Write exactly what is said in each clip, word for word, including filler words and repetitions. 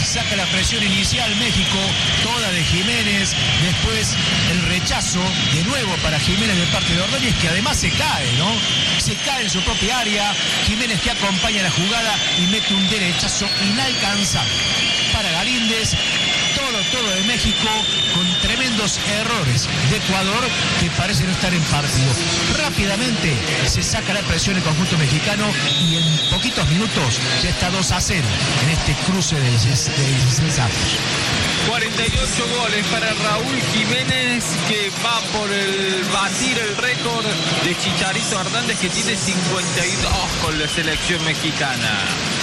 saca la presión inicial México, toda de Jiménez, después el rechazo de nuevo para Jiménez de parte de Ordóñez, que además se cae, ¿no? Se cae en su propia área, Jiménez que acompaña la jugada y mete un derechazo inalcanzable para Galíndez. Todo, todo de México con tremendos errores de Ecuador que parece no estar en partido. Rápidamente se saca la presión el conjunto mexicano y en poquitos minutos ya está dos a cero en este cruce de dieciséis años. cuarenta y ocho goles para Raúl Jiménez, que va por el batir el récord de Chicharito Hernández, que tiene cincuenta y dos con la selección mexicana.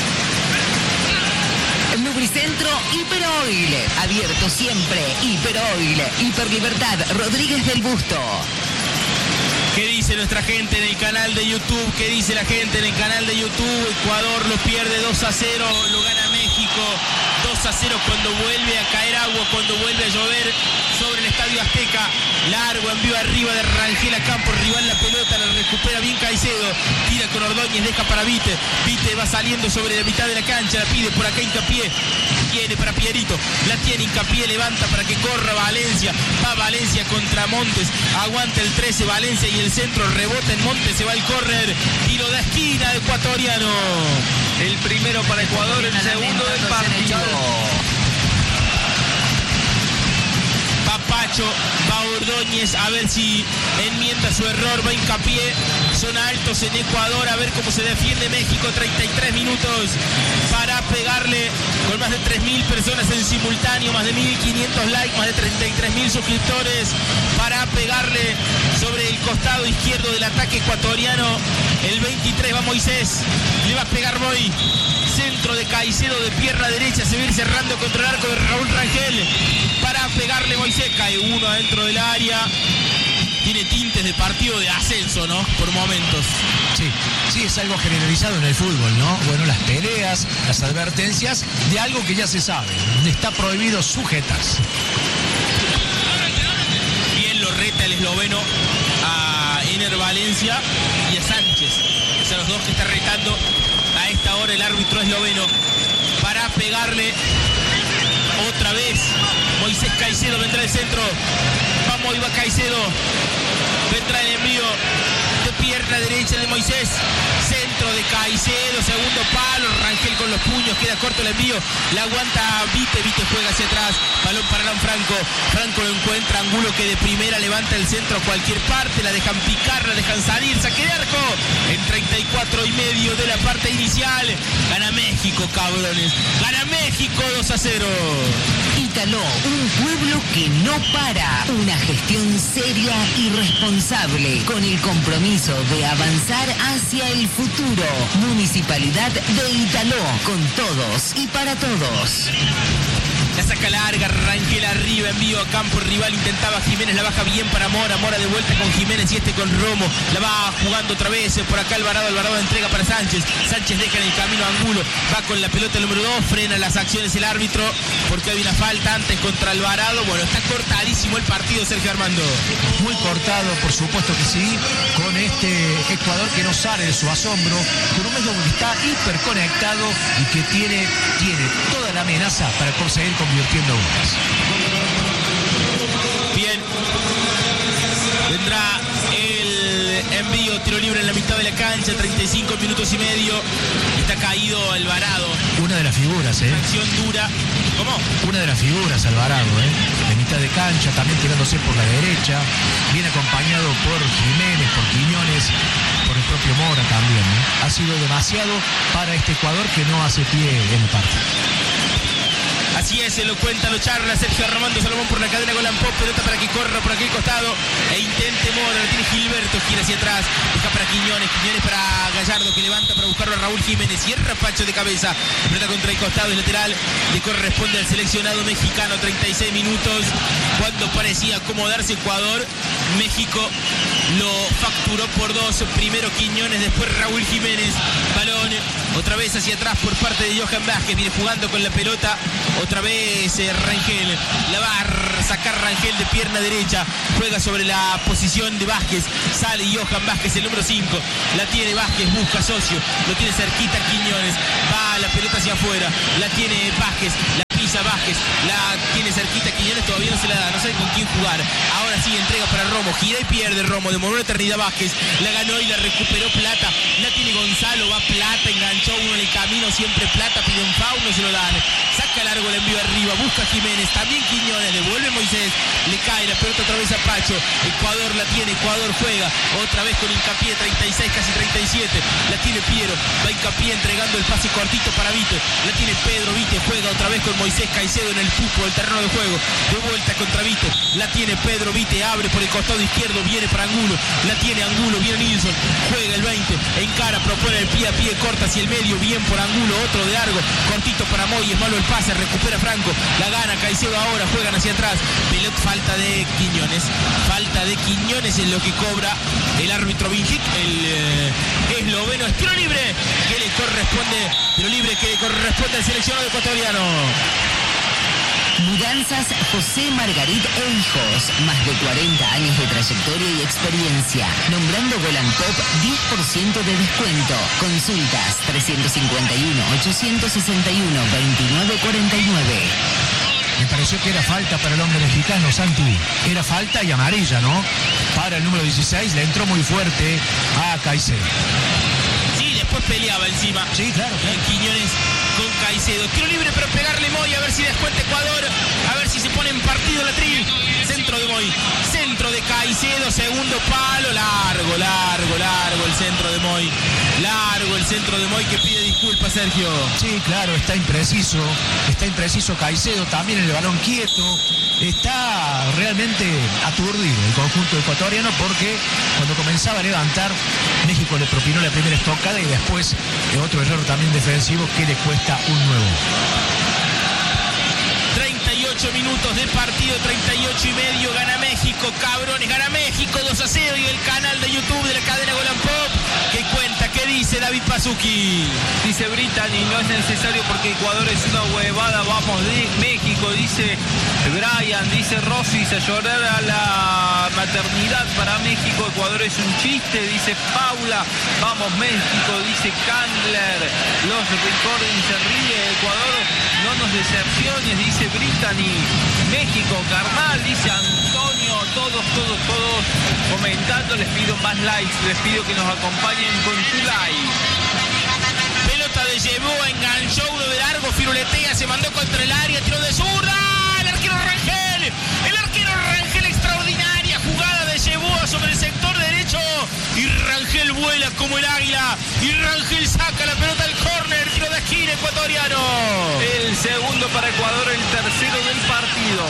Lubricentro Hiperoil, abierto siempre. Hiperoil, Hiperlibertad, Rodríguez del Busto. ¿Qué dice nuestra gente en el canal de YouTube? ¿Qué dice la gente en el canal de YouTube? Ecuador lo pierde dos a cero, lo gana México dos a cero cuando vuelve a caer agua, cuando vuelve a llover sobre el Estadio Azteca. Largo envío arriba de Rangel a campo, rival la pelota, la recupera bien Caicedo, tira con Ordóñez, deja para Vite, Vite va saliendo sobre la mitad de la cancha, la pide por acá Hincapié, tiene para Pierito, la tiene Hincapié, levanta para que corra Valencia, va Valencia contra Montes, aguanta el trece Valencia y el centro, rebota en Montes, se va el córner, tiro de esquina ecuatoriano. El primero para Ecuador, el segundo del partido. Va Pacho, va Ordóñez, a ver si enmienda su error, va Hincapié, son altos en Ecuador, a ver cómo se defiende México. Treinta y tres minutos para pegarle con más de tres mil personas en simultáneo, más de mil quinientos likes, más de treinta y tres mil suscriptores, para pegarle sobre el costado izquierdo del ataque ecuatoriano. El veintitrés va Moisés, le va a pegar Moy, centro de Caicedo de pierna derecha, se va a ir cerrando contra el arco de Raúl Rangel para pegarle Moisés, cae uno adentro del área. Tiene tintes de partido de ascenso, ¿no? Por momentos. Sí, sí, es algo generalizado en el fútbol, ¿no? Bueno, las peleas, las advertencias de algo que ya se sabe, donde está prohibido sujetarse. Bien lo reta el esloveno a Ener Valencia y a Sánchez. Son los dos que está retando a esta hora el árbitro esloveno para pegarle otra vez. Moisés Caicedo vendrá el centro. Vamos, iba Caicedo. Vendrá el envío de pierna derecha de Moisés. Centro de Caicedo, segundo palo. Rangel con los puños, queda corto el envío. La aguanta Vite, Vite juega hacia atrás. Balón para Alan Franco. Franco lo encuentra, Angulo que de primera levanta el centro a cualquier parte. La dejan picar, la dejan salir. Saque de arco en treinta y cuatro y medio de la parte inicial. Gana México, cabrones. Gana México dos a cero. Ítaló, un pueblo que no para. Una gestión seria y responsable, con el compromiso de avanzar hacia el futuro. Municipalidad de Ítaló, con todos y para todos. La saca larga, Rangel arriba, envío a campo rival, intentaba Jiménez, la baja bien para Mora, Mora de vuelta con Jiménez y este con Romo, la va jugando otra vez, por acá Alvarado, Alvarado entrega para Sánchez, Sánchez deja en el camino a Angulo, va con la pelota número dos, frena las acciones el árbitro, porque hay una falta antes contra Alvarado. Bueno, está cortadísimo el partido, Sergio Armando. Muy cortado, por supuesto que sí, con este Ecuador que no sale de su asombro, con un medio que está hiperconectado y que tiene, tiene toda la amenaza para conseguir convirtiendo goles. Bien, vendrá el envío, tiro libre en la mitad de la cancha, treinta y cinco minutos y medio, está caído Alvarado. Una de las figuras, ¿eh? Acción dura. ¿Cómo? Una de las figuras, Alvarado, ¿eh? De mitad de cancha, también tirándose por la derecha, bien acompañado por Jiménez, por Quiñones, por el propio Mora también, ¿eh? Ha sido demasiado para este Ecuador que no hace pie en el partido. Así es, se lo cuenta, lo charla Sergio Armando Salomón por la cadena Golan Pop, pelota para que corra por aquel costado e intente Mora, lo tiene Gilberto, gira hacia atrás, deja para Quiñones, Quiñones para Gallardo que levanta para buscarlo a Raúl Jiménez, cierra Pacho de cabeza, pelota contra el costado y lateral, le corresponde al seleccionado mexicano. Treinta y seis minutos, cuando parecía acomodarse Ecuador, México lo facturó por dos, primero Quiñones, después Raúl Jiménez, balón otra vez hacia atrás por parte de Johan Vázquez, viene jugando con la pelota, otra vez eh, Rangel, la va a sacar Rangel de pierna derecha, juega sobre la posición de Vázquez, sale Johan Vázquez, el número cinco, la tiene Vázquez, busca socio, lo tiene cerquita Quiñones, va la pelota hacia afuera, la tiene Vázquez, la se la da, no sabe con quién jugar. Ahora sí, entrega para Romo, gira y pierde Romo, demoró una eternidad Vázquez, la ganó y la recuperó Plata, la tiene Gonzalo, va Plata, enganchó uno en el camino, siempre Plata, pide un foul, no se lo dan, saca largo el envío arriba, busca Jiménez, también Quiñones, devuelve Moisés, le cae la pelota otra vez a Pacho, Ecuador la tiene, Ecuador juega, otra vez con Hincapié, treinta y seis, casi treinta y siete, la tiene Piero, va Hincapié entregando el pase cortito para Vite, la tiene Pedro, Vite juega otra vez con Moisés Caicedo en el fútbol, el terreno de juego, de vuelta contra Vite, la tiene Pedro, Vite abre por el costado izquierdo, viene para Angulo, la tiene Angulo, viene Nilsson, juega el veinte, encara, propone el pie a pie, corta hacia el medio, bien por Angulo, otro de largo, cortito para Moy, es malo el pase, recupera Franco, la gana Caicedo ahora, juegan hacia atrás, pelota, falta de Quiñones, falta de Quiñones es lo que cobra el árbitro Vinjic, el eh, esloveno, es tiro libre, que le corresponde, tiro libre que le corresponde al seleccionado ecuatoriano. Mudanzas José Margarit e Hijos. Más de cuarenta años de trayectoria y experiencia. Nombrando Golan Pop, diez por ciento de descuento. Consultas tres cinco uno, ocho seis uno, dos nueve cuatro nueve. Me pareció que era falta para el hombre mexicano, Santi. Era falta y amarilla, ¿no? Para el número dieciséis, le entró muy fuerte a Caicedo. Sí, después peleaba encima. Sí, claro, claro. Quiñones con Caicedo. Tiro libre para pegarle Moy, a ver si descuenta Ecuador. A ver si se pone en partido la tri. Centro de Moy. Centro de Caicedo, segundo palo. Largo, largo, largo el centro de Moy. Largo el centro de Moy que pide disculpas, Sergio. Sí, claro, está impreciso. Está impreciso Caicedo, también el balón quieto. Está realmente aturdido el conjunto ecuatoriano porque cuando comenzaba a levantar, México le propinó la primera estocada y después otro error también defensivo que le cuesta un nuevo. treinta y ocho minutos de partido, treinta y ocho y medio, gana México, cabrones, gana México dos a cero y el canal de YouTube de la cadena Golan Pop que cuenta, ¿qué dice David Pasuki? Dice Brittany, no es necesario porque Ecuador es una huevada, vamos de México, dice Brian, dice Rossi, a llorar a la maternidad para México, Ecuador es un chiste, dice Paula, vamos México, dice Candler, los recording se ríe, Ecuador no nos decepciones, dice Brittany, México, carnal, dice Antonio, todos, todos, todos comentando, les pido más likes, les pido que nos acompañen con su like. Pelota de Yeboa, enganchó uno de largo, firuletea, se mandó contra el área, tiro de zurda, el arquero Rangel, el arquero Rangel, extraordinaria jugada de Yeboa sobre el sector derecho y Rangel vuela como el águila y Rangel saca la pelota al córner, tiro de esquina ecuatoriano. El segundo para Ecuador, el tercero del partido.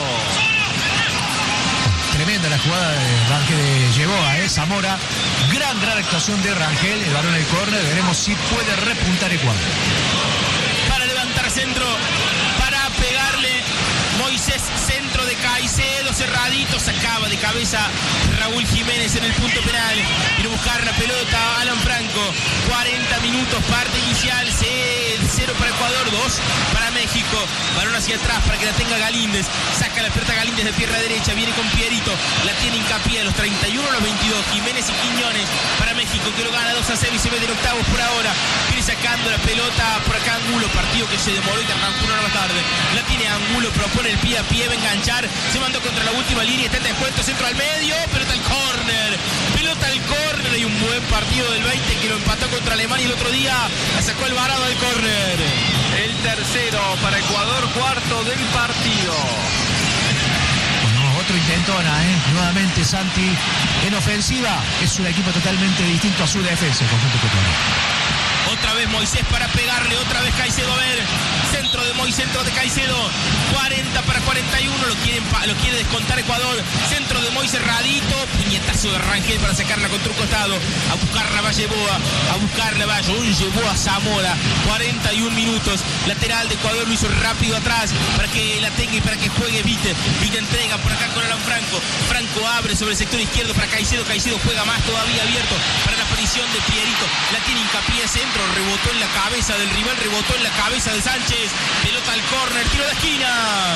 Tremenda la jugada de Rangel de Yeboa, ¿eh? Zamora, gran, gran actuación de Rangel, el balón en el córner, veremos si puede repuntar Ecuador. Para levantar centro, para pegarle Moisés, centro de Caicedo, cerradito, sacaba de cabeza Raúl Jiménez en el punto penal. Quiere buscar la pelota Alan Franco. cuarenta minutos, parte inicial, cero para Ecuador, dos para México. Balón hacia atrás para que la tenga Galíndez. Saca la pelota Galíndez de pierna derecha, viene con Pierito. La tiene Hincapié a los treinta y uno a los veintidós. Jiménez y Quiñones para México que lo gana dos a cero y se mete en octavos por ahora. Viene sacando la pelota por acá Angulo, partido que se demoró y que arrancó una hora más tarde. La tiene Angulo, propone el pie a pie, va a enganchar, se mandó contra la última línea, está en descuento, centro al medio, pelota al córner, pelota al córner y un buen partido del veinte que lo empató contra Alemania el otro día, la sacó Alvarado al córner. El tercero para Ecuador, cuarto del partido. Bueno, otro intentona, ¿eh? Nuevamente Santi en ofensiva, es un equipo totalmente distinto a su defensa, el conjunto ecuatoriano. Otra vez Moisés para pegarle, otra vez Caicedo, a ver, centro de Moisés, centro de Caicedo, cuarenta para cuarenta y uno, lo quiere, lo quiere descontar Ecuador, centro de Moisés cerradito, puñetazo de Rangel para sacarla contra un costado, a buscarla va Yeboa, a buscarla va un Yeboa Zamora, cuarenta y uno minutos, lateral de Ecuador lo hizo rápido atrás, para que la tenga y para que juegue Vite, Vite entrega por acá con Alan Franco, Franco abre sobre el sector izquierdo para Caicedo, Caicedo juega más todavía abierto, para la aparición de Pierito, la tiene Hincapié, centro, rebotó en la cabeza del rival, rebotó en la cabeza de Sánchez, pelota al córner, tiro de esquina.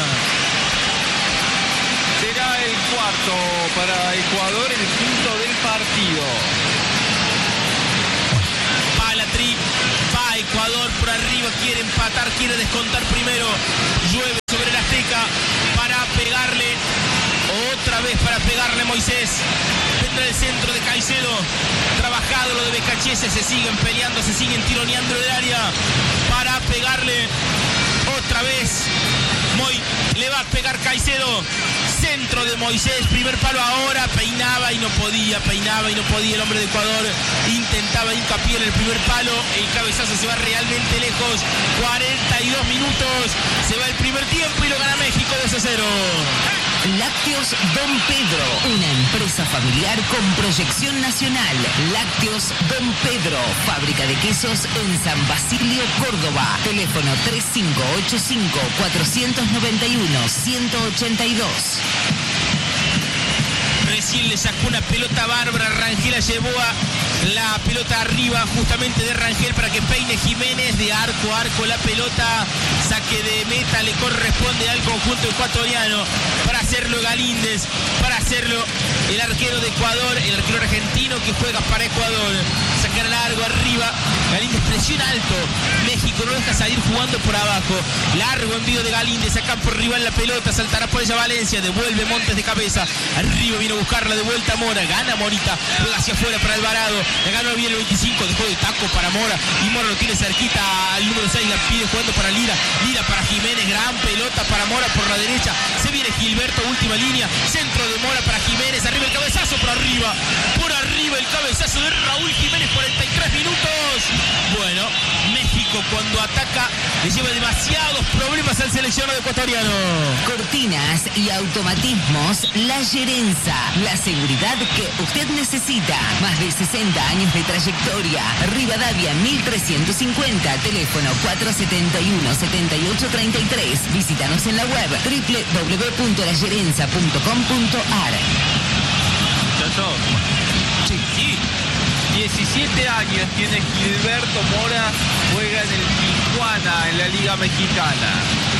Será el cuarto para Ecuador, el quinto del partido. Va la tri, va Ecuador por arriba, quiere empatar, quiere descontar primero, llueve sobre la Azteca para pegarle franceses se siguen peleando, se siguen tironeando el área para pegarle otra vez. Moy le va a pegar Caicedo. Centro de Moisés, primer palo ahora, peinaba y no podía, peinaba y no podía el hombre de Ecuador, intentaba hincapié en el primer palo, el cabezazo se va realmente lejos, cuarenta y dos minutos, se va el primer tiempo y lo gana México dos a cero. Lácteos Don Pedro, una empresa familiar con proyección nacional. Lácteos Don Pedro, fábrica de quesos en San Basilio, Córdoba. Teléfono tres cinco ocho cinco, cuatro nueve uno, uno ocho dos. Recién le sacó una pelota bárbara, Rangel la llevó a la pelota arriba justamente de Rangel para que peine Jiménez, de arco a arco la pelota, saque de meta le corresponde al conjunto ecuatoriano, para hacerlo Galíndez, para hacerlo el arquero de Ecuador, el arquero argentino que juega para Ecuador, sacar largo arriba, Galíndez presiona alto, México no deja salir jugando por abajo, largo envío de Galíndez, a campo rival la pelota, saltará por ella Valencia, devuelve Montes de cabeza, arriba viene a buscarla de vuelta Mora, gana Morita, juega hacia afuera para Alvarado, la ganó bien el veinticinco, dejó de taco para Mora, y Mora lo tiene cerquita al número seis, la pide jugando para Lira, Lira para Jiménez, gran pelota para Mora por la derecha, se viene Gilberto, última línea, centro de Mora para Jiménez, arriba el cabezazo, por arriba, por arriba el cabezazo de Raúl Jiménez, cuarenta y tres minutos. Bueno, México cuando ataca le lleva demasiados problemas al seleccionado ecuatoriano. Cortinas y automatismos La Gerenza, la seguridad que usted necesita. Más de sesenta años de trayectoria. Rivadavia mil trescientos cincuenta, teléfono cuatro siete uno, siete ocho tres tres. Visítanos en la web doble u doble u doble u punto la gerenza punto com punto a r. Chacho. Sí. Sí. diecisiete años tiene Gilberto Mora, juega en el Tijuana, en la Liga Mexicana.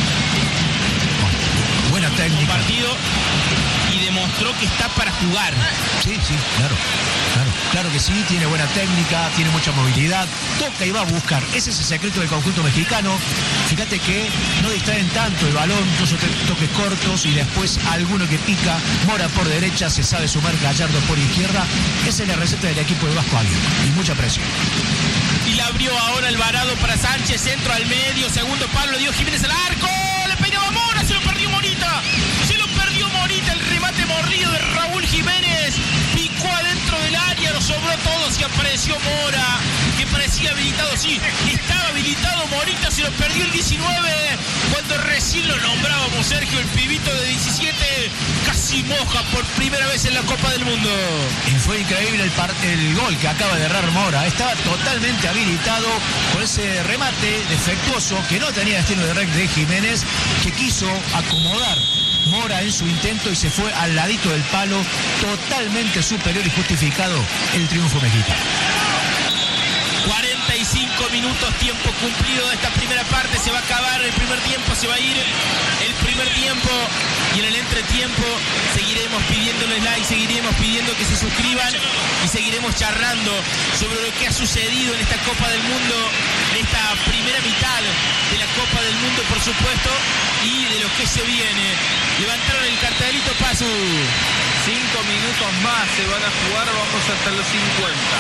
Buena técnica. Partido y demostró que está para jugar. Sí, sí, claro, claro, claro que sí, tiene buena técnica, tiene mucha movilidad, toca y va a buscar. Ese es el secreto del conjunto mexicano. Fíjate que no distraen tanto el balón, dos o tres toques cortos y después alguno que pica. Mora por derecha, se sabe sumar Gallardo por izquierda. Esa es la receta del equipo de Vasco Aguirre y mucha presión. Y la abrió ahora Alvarado para Sánchez, centro al medio, segundo palo, le dio Jiménez al arco, le peinaba Mora, se lo perdió Morita, se lo perdió Morita, el remate morrido de Raúl Jiménez, picó adentro del área, lo sobró todo, se apareció Mora, que parecía habilitado, sí, estaba habilitado Morita, se lo perdió el diecinueve, cuando recién lo nombrábamos, Sergio, el pibito de diecisiete, casi moja por primera vez en la Copa del Mundo. Y fue increíble el, par- el gol que acaba de errar Mora, estaba totalmente habilitado con ese remate defectuoso que no tenía destino de rec de Jiménez, que quiso acomodar Mora en su intento y se fue al ladito del palo, totalmente superior y justificado el triunfo mexicano. cuarenta y cinco minutos, tiempo cumplido de esta primera parte, se va a acabar el primer tiempo, se va a ir el primer tiempo y en el entretiempo seguiremos pidiéndoles like, seguiremos pidiendo que se suscriban y seguiremos charlando sobre lo que ha sucedido en esta Copa del Mundo, en esta primera mitad de la Copa del Mundo, por supuesto, y de lo que se viene. Levantaron el cartelito, Pasu. Cinco minutos más se van a jugar, vamos hasta los cincuenta.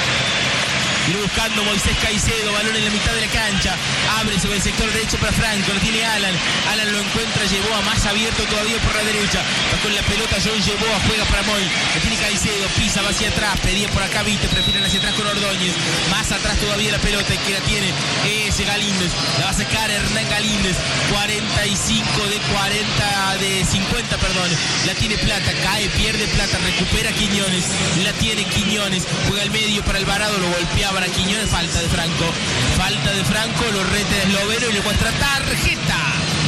Viene buscando Moisés Caicedo, balón en la mitad de la cancha, abre sobre el sector derecho para Franco, lo tiene Alan, Alan lo encuentra, llevó a más abierto todavía por la derecha, va con la pelota, John llevó a juega para Moy, lo tiene Caicedo, pisa, va hacia atrás, pedía por acá, viste, prefieren hacia atrás con Ordóñez, más atrás todavía la pelota, y que la tiene ese Galíndez, la va a sacar Hernán Galíndez, cuarenta y cinco de cuarenta, de cincuenta, perdón, la tiene Plata, cae, pierde Plata, recupera Quiñones, la tiene Quiñones, juega al medio para Alvarado, lo golpeaba para Quiñones, falta de Franco, falta de Franco, lo rete de Esloveno y le muestra tarjeta.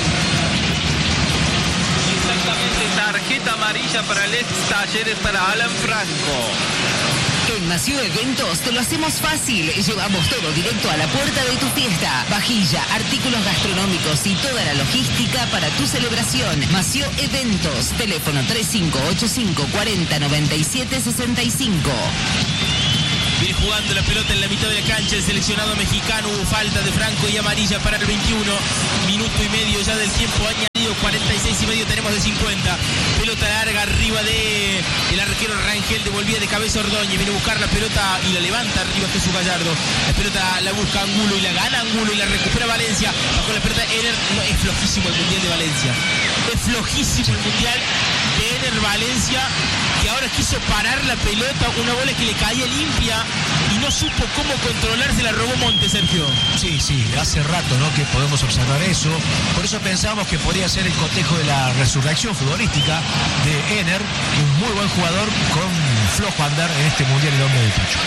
Exactamente, tarjeta amarilla para el ex Talleres, para Alan Franco. En Mació Eventos te lo hacemos fácil. Llevamos todo directo a la puerta de tu fiesta. Vajilla, artículos gastronómicos y toda la logística para tu celebración. Mació Eventos. Teléfono tres cinco ocho cinco, cuarenta, noventa y siete, sesenta y cinco. Viene jugando la pelota en la mitad de la cancha el seleccionado mexicano. Hubo falta de Franco y amarilla para el veintiuno. Minuto y medio ya del tiempo añadido. cuarenta y seis y medio tenemos de cincuenta. Pelota larga arriba de el arquero Rangel. que él devolvía de cabeza a Ordóñez. Viene a buscar la pelota y la levanta arriba Jesús Gallardo. La pelota la busca Angulo y la gana Angulo y la recupera Valencia. Bajo la pelota Ener. No, es flojísimo el Mundial de Valencia. Es flojísimo el Mundial de Ener Valencia, que ahora quiso parar la pelota, una bola que le caía limpia y no supo cómo controlarse, la robó Montes, Sergio. Sí, sí, hace rato, ¿no?, que podemos observar eso. Por eso pensamos que podría ser el cotejo de la resurrección futbolística de Ener, un muy buen jugador con flojo andar en este Mundial, el hombre del Pacho.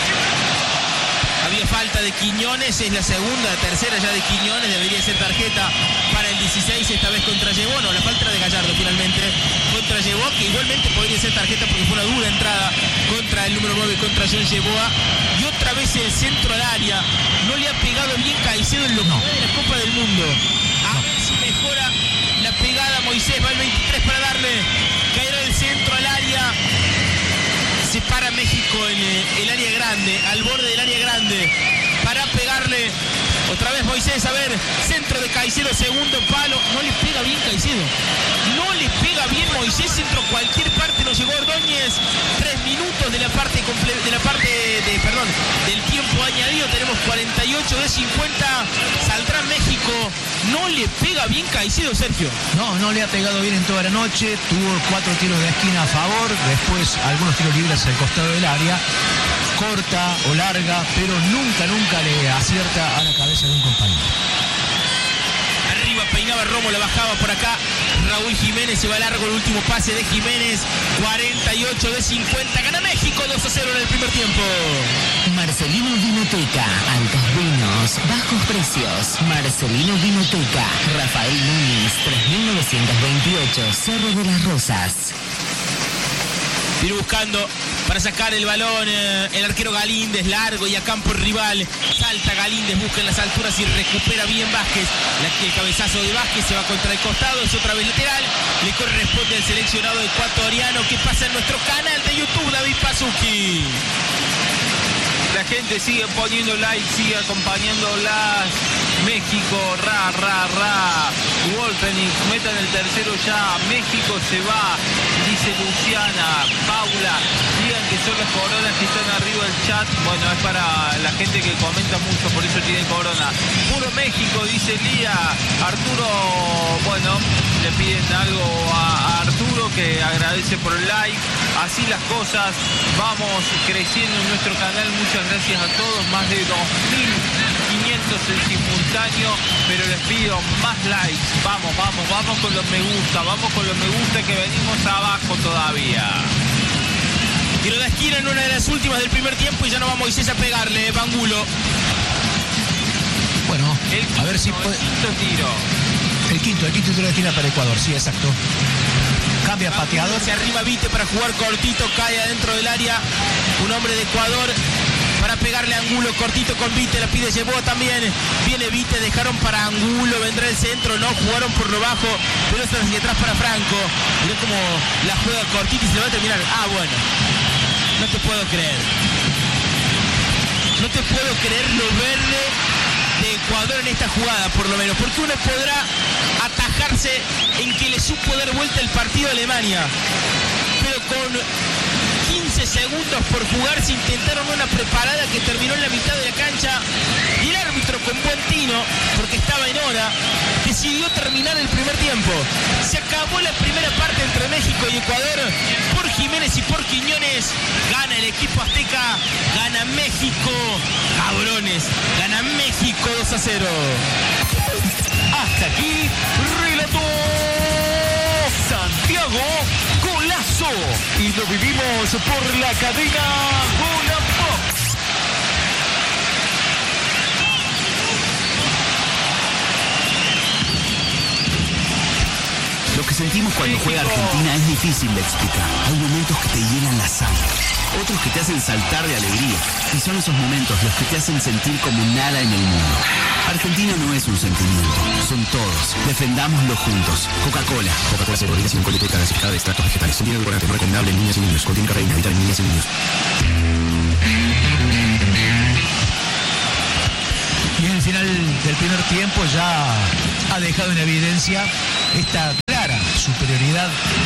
Había falta de Quiñones, es la segunda, tercera ya de Quiñones, debería ser tarjeta para el dieciséis, esta vez contra Llevó. No, la falta de Gallardo finalmente contra Llevó, que igualmente podría ser tarjeta porque fue una dura entrada contra el número nueve, contra John Yeboah. Y otra vez el centro al área, no le ha pegado bien Caicedo en lo que va de la Copa del Mundo. A ver si mejora la pegada Moisés, va el veintitrés para darle, caerá el centro al área. Se para México en el área grande, al borde del área grande, para pegarle otra vez Moisés. A ver, centro de Caicedo, segundo palo, no le pega bien Caicedo, no le pega bien Moisés, centro a cualquier parte, no llegó Ordóñez. Tres minutos de la parte de la parte de, perdón, del tiempo añadido, tenemos cuarenta y ocho de cincuenta, saldrá México. No le pega bien Caicedo, Sergio. No, no le ha pegado bien en toda la noche, tuvo cuatro tiros de esquina a favor, después algunos tiros libres al costado del área, corta o larga, pero nunca, nunca le acierta a la cabeza de un compañero. Arriba peinaba Romo, la bajaba por acá Raúl Jiménez, se va largo el último pase de Jiménez. Cuarenta y ocho de cincuenta, gana México dos a cero en el primer tiempo. Marcelino Vinoteca, altos vinos, bajos precios. Marcelino Vinoteca, Rafael Núñez, tres mil novecientos veintiocho, Cerro de las Rosas. Viene buscando para sacar el balón eh, el arquero Galíndez, largo y a campo rival. Salta Galíndez, busca en las alturas y recupera bien Vázquez. La, el cabezazo de Vázquez se va contra el costado, es otra vez lateral. Le corresponde al seleccionado ecuatoriano. ¿Qué pasa en nuestro canal de YouTube, David Pazuki? La gente sigue poniendo like, sigue acompañándolas. México, ra, ra, ra. Wolfenix, metan el tercero ya. México se va, dice Luciana. Paula, digan que son las coronas que están arriba del chat. Bueno, es para la gente que comenta mucho, por eso tiene corona. Puro México, dice Lía. Arturo, bueno, le piden algo a, a Arturo, que agradece por el like. Así las cosas, vamos creciendo en nuestro canal. Muchas gracias a todos, más de dos mil quinientos en simultáneo, pero les pido más likes. Vamos, vamos, vamos con los me gusta, vamos con los me gusta, que venimos abajo todavía. Tiro de esquina en una de las últimas del primer tiempo y ya no va Moisés a pegarle, Bangulo. Bueno, el a ver si quinto, puede... el quinto tiro. El quinto, el quinto tiro de esquina para Ecuador, sí, exacto. Cambia pateador. Hacia arriba Vite para jugar cortito, cae adentro del área un hombre de Ecuador para pegarle a Angulo, cortito con Vite, la pide Yeboah también. Viene Vite, dejaron para Angulo, vendrá el centro, no, jugaron por lo bajo, pero está hacia atrás para Franco. Mirá como la juega cortito y se le va a terminar. Ah, bueno, no te puedo creer. No te puedo creer lo verde de Ecuador en esta jugada, por lo menos, porque uno podrá atajarse en que le supo dar vuelta el partido a Alemania, pero con quince segundos por jugar se intentaron una preparada que terminó en la mitad de la cancha y el árbitro, con buen tino, porque estaba en hora, decidió terminar el primer tiempo. Se acabó la primera parte entre México y Ecuador. Por Jiménez y por Quiñones gana el equipo azteca, gana México, cabrones, gana México dos a cero. Hasta aquí, relató Santiago Golazo, y lo vivimos por la cadena Golafox. Lo que sentimos cuando juega Argentina es difícil de explicar. Hay momentos que te llenan la sangre, otros que te hacen saltar de alegría, y son esos momentos los que te hacen sentir como nada en el mundo. Argentina no es un sentimiento, son todos. Defendámoslo juntos. Coca-Cola. Coca-Cola cero, sin alcohol, leche gasificada de extractos vegetales. Contiene edulcorante, no recomendable en niñas y niños. Contiene cafeína, evita en niñas y niños. Y en el final del primer tiempo ya ha dejado en evidencia esta clara superioridad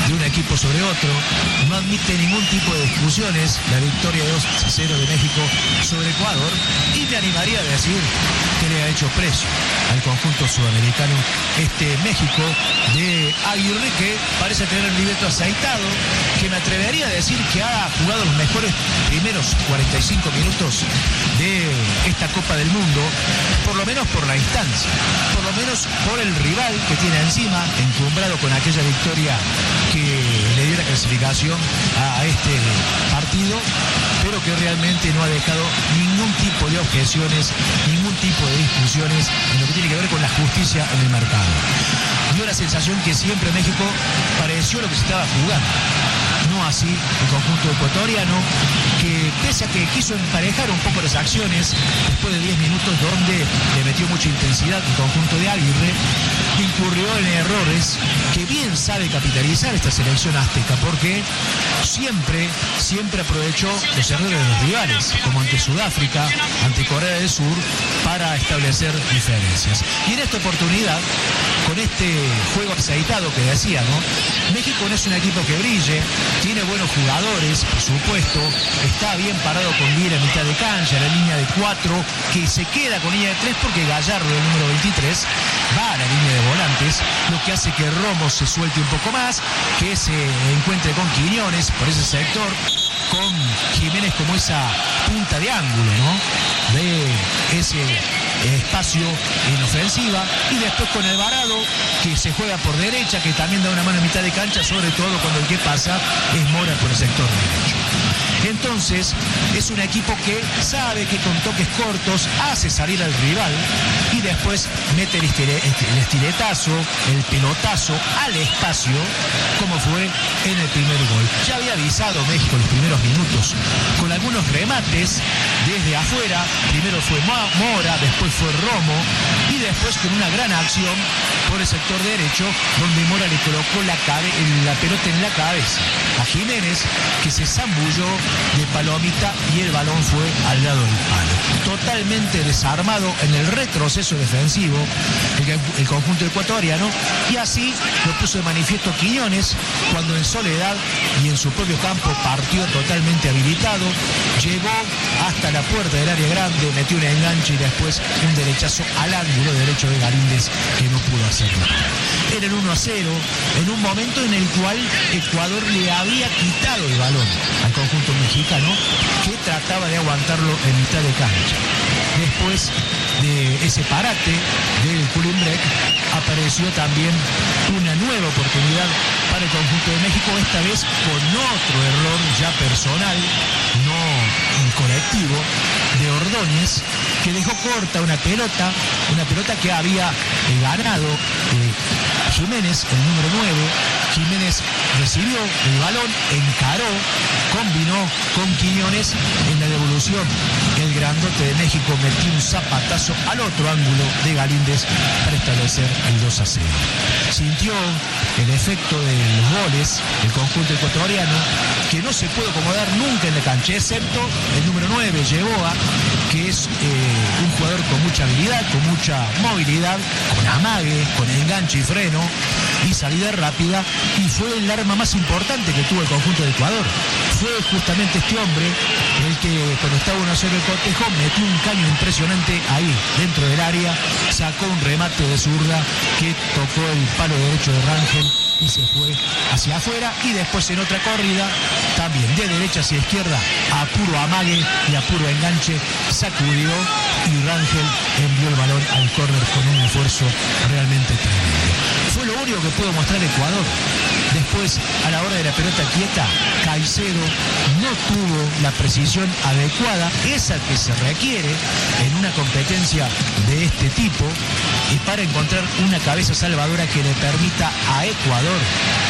de un equipo sobre otro. No admite ningún tipo de discusiones la victoria dos a cero de México sobre Ecuador, y me animaría a decir que le ha hecho precio al conjunto sudamericano este México de Aguirre, que parece tener el libreto aceitado, que me atrevería a decir que ha jugado los mejores primeros cuarenta y cinco minutos de esta Copa del Mundo, por lo menos por la instancia, por lo menos por el rival que tiene encima, encumbrado con aquella victoria que le dio la clasificación a este partido, pero que realmente no ha dejado ningún tipo de objeciones, ningún tipo de discusiones en lo que tiene que ver con la justicia en el mercado. Dio la sensación que siempre México pareció lo que se estaba jugando. No así el conjunto ecuatoriano, que pese a que quiso emparejar un poco las acciones, después de diez minutos donde le metió mucha intensidad el conjunto de Aguirre, incurrió en errores que bien sabe capitalizar esta selección azteca, porque siempre, siempre aprovechó los errores de los rivales, como ante Sudáfrica, ante Corea del Sur, para establecer diferencias. Y en esta oportunidad, con este juego aceitado que decía, ¿no? México no es un equipo que brille, tiene buenos jugadores, por supuesto, está bien parado con Vieira en mitad de cancha, la línea de cuatro, que se queda con línea de tres porque Gallardo, el número veintitrés, va a la línea de volantes, lo que hace que Romo se suelte un poco más, que se encuentre con Quiñones por ese sector, con Jiménez como esa punta de ángulo, ¿no? De ese espacio en ofensiva, y después con Alvarado, que se juega por derecha, que también da una mano en mitad de cancha, sobre todo cuando el que pasa es Mora por el sector derecho. Entonces, es un equipo que sabe que con toques cortos hace salir al rival y después mete el, estire, el estiletazo, el pelotazo al espacio, como fue en el primer gol. Ya había avisado México en los primeros minutos con algunos remates desde afuera. Primero fue Mora, después fue Romo, y después con una gran acción por el sector derecho, donde Mora le colocó la, cabe, la pelota en la cabeza a Jiménez, que se zambulló de palomita y el balón fue al lado del palo. Totalmente desarmado en el retroceso defensivo el, el conjunto ecuatoriano, y así lo puso de manifiesto Quiñones cuando en soledad y en su propio campo partió totalmente habilitado, llegó hasta la puerta del área grande, metió un enganche y después un derechazo al ángulo derecho de Galíndez, que no pudo hacerlo. Era el uno a cero en un momento en el cual Ecuador le había quitado el balón al conjunto mexicano, que trataba de aguantarlo en mitad de cancha. Después de ese parate del cooling break, apareció también una nueva oportunidad para el conjunto de México, esta vez con otro error ya personal, no colectivo, de Ordóñez, que dejó corta una pelota, una pelota que había eh, ganado eh, Jiménez, el número nueve. Jiménez recibió el balón, encaró, combinó con Quiñones en la devolución. El grandote de México metió un zapatazo al otro ángulo de Galíndez para establecer el dos a cero. Sintió el efecto de los goles el conjunto ecuatoriano, que no se puede acomodar nunca en la cancha, excepto el número nueve, Yeboa, que es eh, un jugador con mucha habilidad, con mucha movilidad, con amague, con enganche y freno y salida rápida, y fue el arma más importante que tuvo el conjunto de Ecuador. Fue justamente este hombre el que, cuando estaba uno a cero el cotejo, metió un caño impresionante ahí, dentro del área, sacó un remate de zurda que tocó el palo derecho de Rangel y se fue hacia afuera, y después en otra corrida, también de derecha hacia izquierda, a puro amague y a puro enganche, sacudió y Rangel envió el balón al córner con un esfuerzo realmente tremendo. Fue lo único que pudo mostrar Ecuador. Después, a la hora de la pelota quieta, Caicedo no tuvo la precisión adecuada, esa que se requiere en una competencia de este tipo, y para encontrar una cabeza salvadora que le permita a Ecuador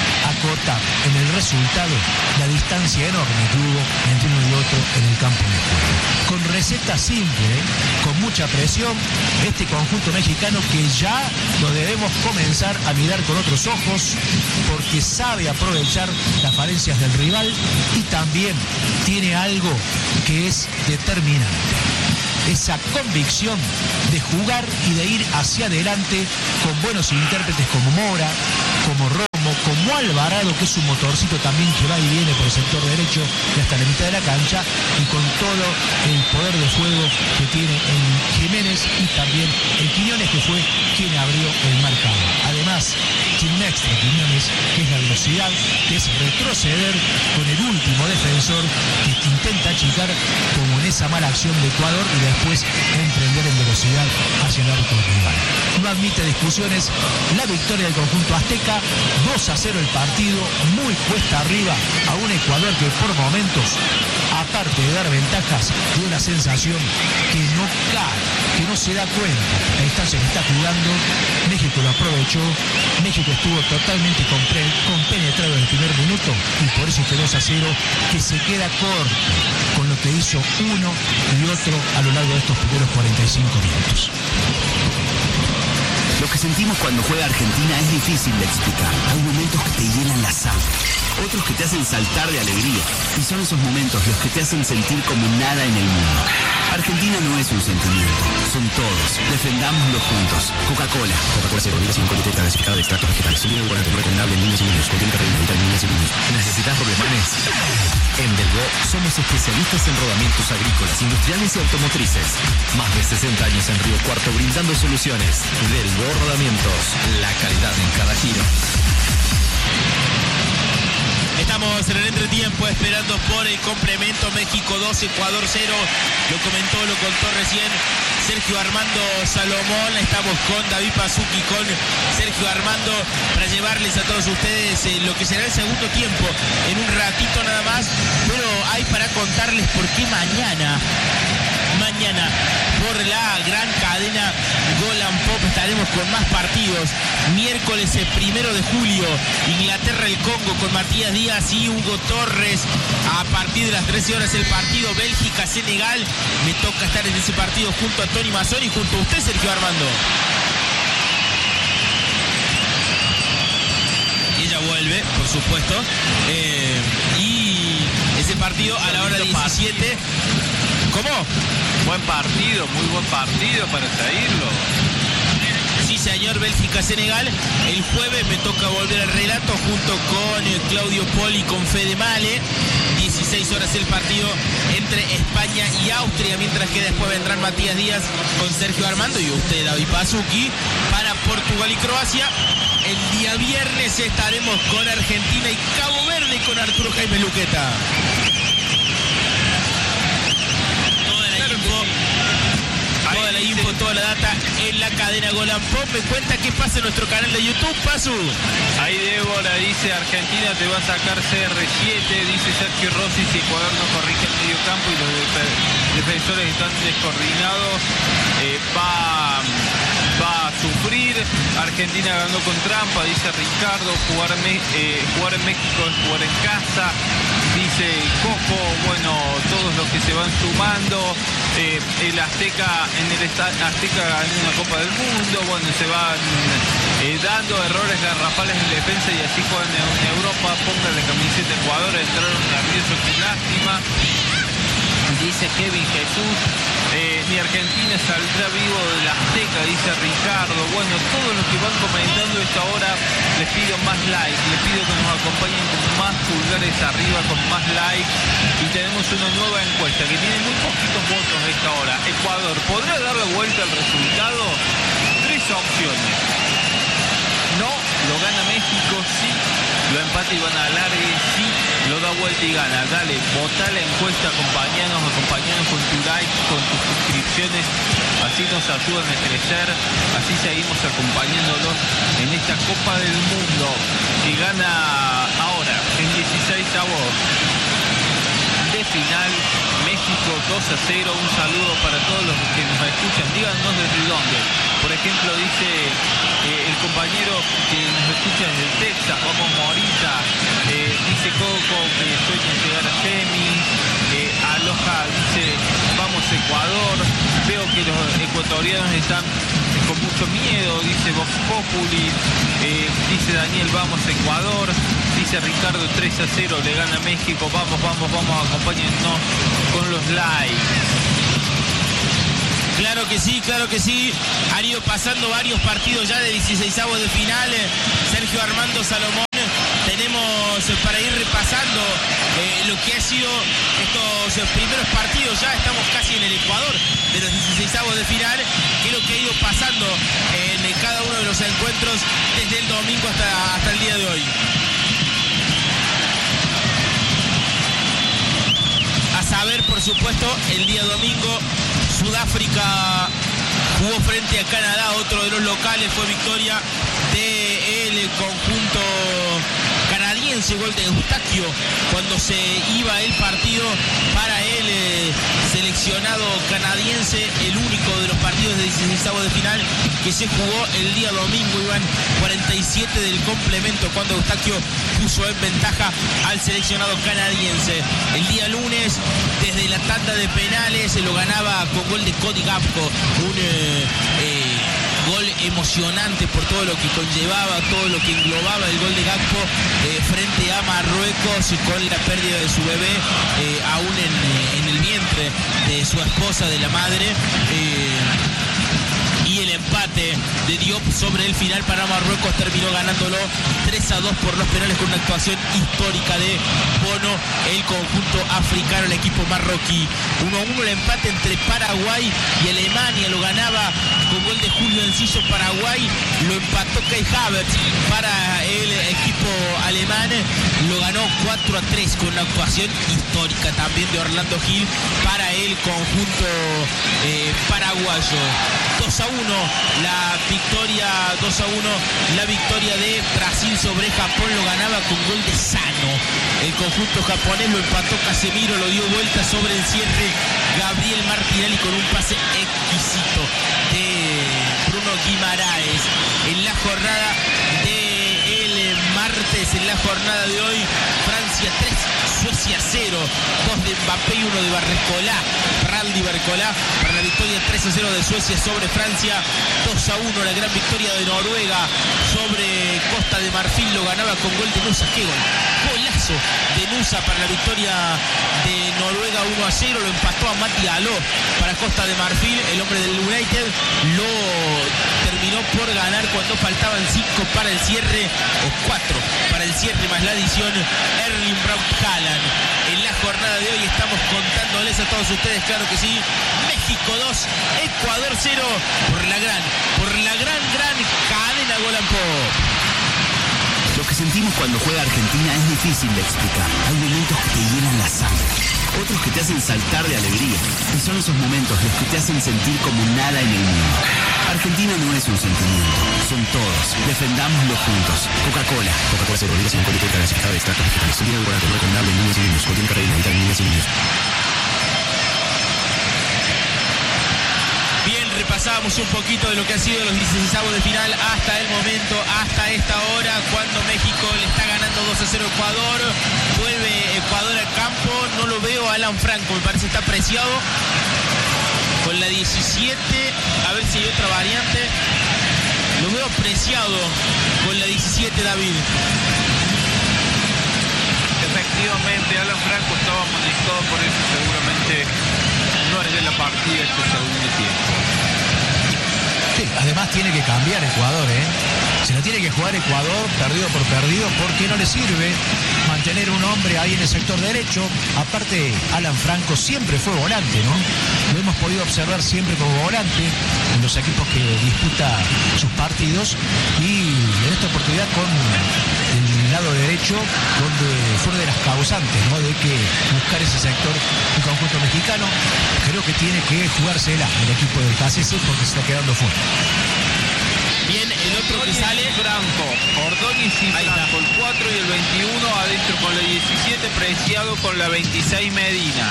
acotar en el resultado la distancia enorme que hubo entre uno y otro en el campo de juego. Con receta simple, con mucha presión, este conjunto mexicano, que ya lo debemos comenzar a mirar con otros ojos, porque sabe aprovechar las falencias del rival y también tiene algo que es determinante: esa convicción de jugar y de ir hacia adelante con buenos intérpretes como Mora, como Romo, como Alvarado, que es un motorcito también que va y viene por el sector derecho y hasta la mitad de la cancha, y con todo el poder de fuego que tiene en Jiménez y también en Quiñones, que fue quien abrió el marcador. Además, tiene un extra Quiñones, que es la velocidad, que es retroceder con el último defensor que intenta achicar, como en esa mala acción de Ecuador, y después emprender en velocidad hacia el arco rival. No admite discusiones la victoria del conjunto azteca, dos a cero el partido, muy cuesta arriba a un Ecuador que por momentos, aparte de dar ventajas, dio la sensación que no cae, que no se da cuenta la instancia que está jugando. México lo aprovechó, México estuvo totalmente compenetrado en el primer minuto, y por eso este dos a cero que se queda corto con lo que hizo uno y otro a lo largo de estos primeros cuarenta y cinco minutos. Lo que sentimos cuando juega Argentina es difícil de explicar. Hay momentos que te llenan la sangre, otros que te hacen saltar de alegría, y son esos momentos los que te hacen sentir como nada en el mundo. Argentina no es un sentimiento, son todos. Defendámoslo juntos. Coca-Cola. Coca-Cola cero, sin alcohol, dieta gasificada de extractos vegetales. Solo un no recomendable en niños y niños. Contiene cafeína, en niños y niños. ¿Necesitas rodemanes? En Delbo somos especialistas en rodamientos agrícolas, industriales y automotrices. Más de sesenta años en Río Cuarto brindando soluciones. Delbo Rodamientos, la calidad en cada giro. Estamos en el entretiempo esperando por el complemento. México dos, Ecuador cero. Lo comentó, lo contó recién Sergio Armando Salomón. Estamos con David Pazuki, con Sergio Armando, para llevarles a todos ustedes eh, lo que será el segundo tiempo en un ratito nada más. Pero hay para contarles por qué mañana, mañana por la gran cadena Golan Pop estaremos con más partidos. Miércoles el primero de julio, Inglaterra el Congo con Matías Díaz y Hugo Torres. A partir de las trece horas el partido Bélgica-Senegal. Me toca estar en ese partido junto a Tony Mazzoni y junto a usted, Sergio Armando. Y ella vuelve, por supuesto. Eh, y ese partido a la hora diecisiete. ¿Cómo? Buen partido, muy buen partido para seguirlo. Sí, señor, Bélgica-Senegal. El jueves me toca volver al relato junto con Claudio Poli y con Fede Male. dieciséis horas el partido entre España y Austria, mientras que después vendrán Matías Díaz con Sergio Armando y usted, David Pazuki, para Portugal y Croacia. El día viernes estaremos con Argentina y Cabo Verde con Arturo Jaime Luqueta. Toda la info, toda la data en la cadena Golan Pop. Me cuenta qué pasa en nuestro canal de YouTube, Pazu. Ahí Débora dice: Argentina te va a sacar C R siete, dice Sergio Rossi, si Ecuador no corrige el medio campo y los def- defensores están descoordinados, eh, va, va a sufrir. Argentina ganó con trampa, dice Ricardo. Jugar, me, eh, jugar en México es jugar en casa, dice Coco. Bueno, todos los que se van sumando. Eh, el Azteca en el Azteca ganó una Copa del Mundo. Bueno, se van eh, dando errores garrafales en defensa y así juegan en Europa. Póngale camiseta Ecuador, entraron nerviosos, qué lástima, dice Kevin Jesús. Eh, ni Argentina saldrá vivo del Azteca, dice Ricardo. Bueno, todos los que van comentando esta hora, les pido más likes, les pido que nos acompañen con más pulgares arriba, con más likes. Y tenemos una nueva encuesta que tiene muy poquitos votos a esta hora. Ecuador, ¿podrá darle vuelta al resultado? Tres opciones. No, lo gana México, sí. Lo empata y van a alargue, sí. Lo da vuelta y gana. Dale, vota la encuesta, acompañanos, acompañanos con tu like, con tus suscripciones. Así nos ayudan a crecer, así seguimos acompañándolos en esta Copa del Mundo que gana ahora en dieciséis avos de final. México dos a cero. Un saludo para todos los que nos escuchan. Díganos desde dónde. Por ejemplo, dice eh, el compañero que nos escucha desde Texas, vamos Morita. Eh, dice Coco que sueña llegar a semis. Eh, Aloha dice vamos Ecuador. Veo que los ecuatorianos están con mucho miedo, dice Vox Populi. Eh, dice Daniel vamos Ecuador. Dice Ricardo tres a cero le gana México. Vamos, vamos, vamos, acompáñennos con los likes. Claro que sí, claro que sí. Han ido pasando varios partidos ya de dieciseisavos de final. Sergio Armando Salomón para ir repasando eh, lo que ha sido estos primeros partidos. Ya estamos casi en el Ecuador de los dieciseisavos de final, que es lo que ha ido pasando en cada uno de los encuentros desde el domingo hasta, hasta el día de hoy. A saber, por supuesto, el día domingo Sudáfrica jugó frente a Canadá, otro de los locales, fue victoria del conjunto canadiense, gol de Eustaquio cuando se iba el partido para el eh, seleccionado canadiense, el único de los partidos de dieciseisavos de final que se jugó el día domingo. Iban cuarenta y siete del complemento cuando Eustaquio puso en ventaja al seleccionado canadiense. El día lunes, desde la tanda de penales, se lo ganaba con gol de Cody Gakpo, un eh, eh, gol emocionante por todo lo que conllevaba, todo lo que englobaba el gol de Gakpo eh, frente a Marruecos, con la pérdida de su bebé eh, aún en, en el vientre de su esposa, de la madre. Eh, y el empate de Diop sobre el final para Marruecos terminó ganándolo tres a dos por los penales, con una actuación histórica de Bono, el conjunto africano, el equipo marroquí. uno a uno el empate entre Paraguay y Alemania, lo ganaba con gol de Julio Enciso Paraguay, lo empató Kai Havertz para el equipo alemán, lo ganó cuatro a tres con una actuación histórica también de Orlando Gil para el conjunto eh, paraguayo. dos a uno la victoria, dos a uno la victoria de Brasil sobre Japón, lo ganaba con gol de Sano. El conjunto japonés lo empató Casemiro, lo dio vuelta sobre el cierre Gabriel Martinelli con un pase exquisito de Bruno Guimaraes. En la jornada del martes, en la jornada de hoy, Francia tres, Suecia cero, dos de Mbappé y uno de Barcola, Raldi Barcola, para la victoria tres a cero de Suecia sobre Francia. Dos a uno la gran victoria de Noruega sobre Costa de Marfil, lo ganaba con gol de Nusa. ¡Qué gol! Golazo de Nusa para la victoria de Noruega uno a cero, lo empató a Mati Aló para Costa de Marfil, el hombre del United lo terminó por ganar cuando faltaban cinco para el cierre, o cuatro para el cierre más la adición, Erling Braut Haaland. En la jornada de hoy estamos contándoles a todos ustedes, claro que sí, México dos, Ecuador cero, por la gran, por la gran, gran cadena Gol and Pop. Lo que sentimos cuando juega Argentina es difícil de explicar. Hay momentos que te llenan la sangre, otros que te hacen saltar de alegría. Y son esos momentos los que te hacen sentir como nada en el mundo. Argentina no es un sentimiento, son todos. Defendámoslo juntos. Coca-Cola. Coca-Cola cero, libras y un colito clasificado de extractos vegetales. Subir el volante, recomendable en niños y niños. Contiene cafeína, evita en niños y niños. Repasábamos un poquito de lo que ha sido los dieciseisavos de final hasta el momento, hasta esta hora, cuando México le está ganando dos a cero a Ecuador. Vuelve Ecuador al campo, no lo veo a Alan Franco, me parece está apreciado con la diecisiete, a ver si hay otra variante. Lo veo apreciado con la diecisiete, David. Efectivamente, Alan Franco estaba amonestado, por eso seguramente no es de la partida este segundo tiempo. Sí, además tiene que cambiar Ecuador, ¿eh? Se la tiene que jugar Ecuador perdido por perdido, porque no le sirve mantener un hombre ahí en el sector derecho. Aparte, Alan Franco siempre fue volante, ¿no? Lo hemos podido observar siempre como volante en los equipos que disputa sus partidos, y en esta oportunidad con el lado derecho, donde fue una de las causantes, ¿no?, de que buscar ese sector el conjunto mexicano. Creo que tiene que jugársela el equipo del K C C, porque se está quedando fuera. Bien, el otro que sale, Franco, Ordóñez y Franco, el cuatro y el veintiuno, adentro con la diecisiete, Preciado con la veintiséis, Medina.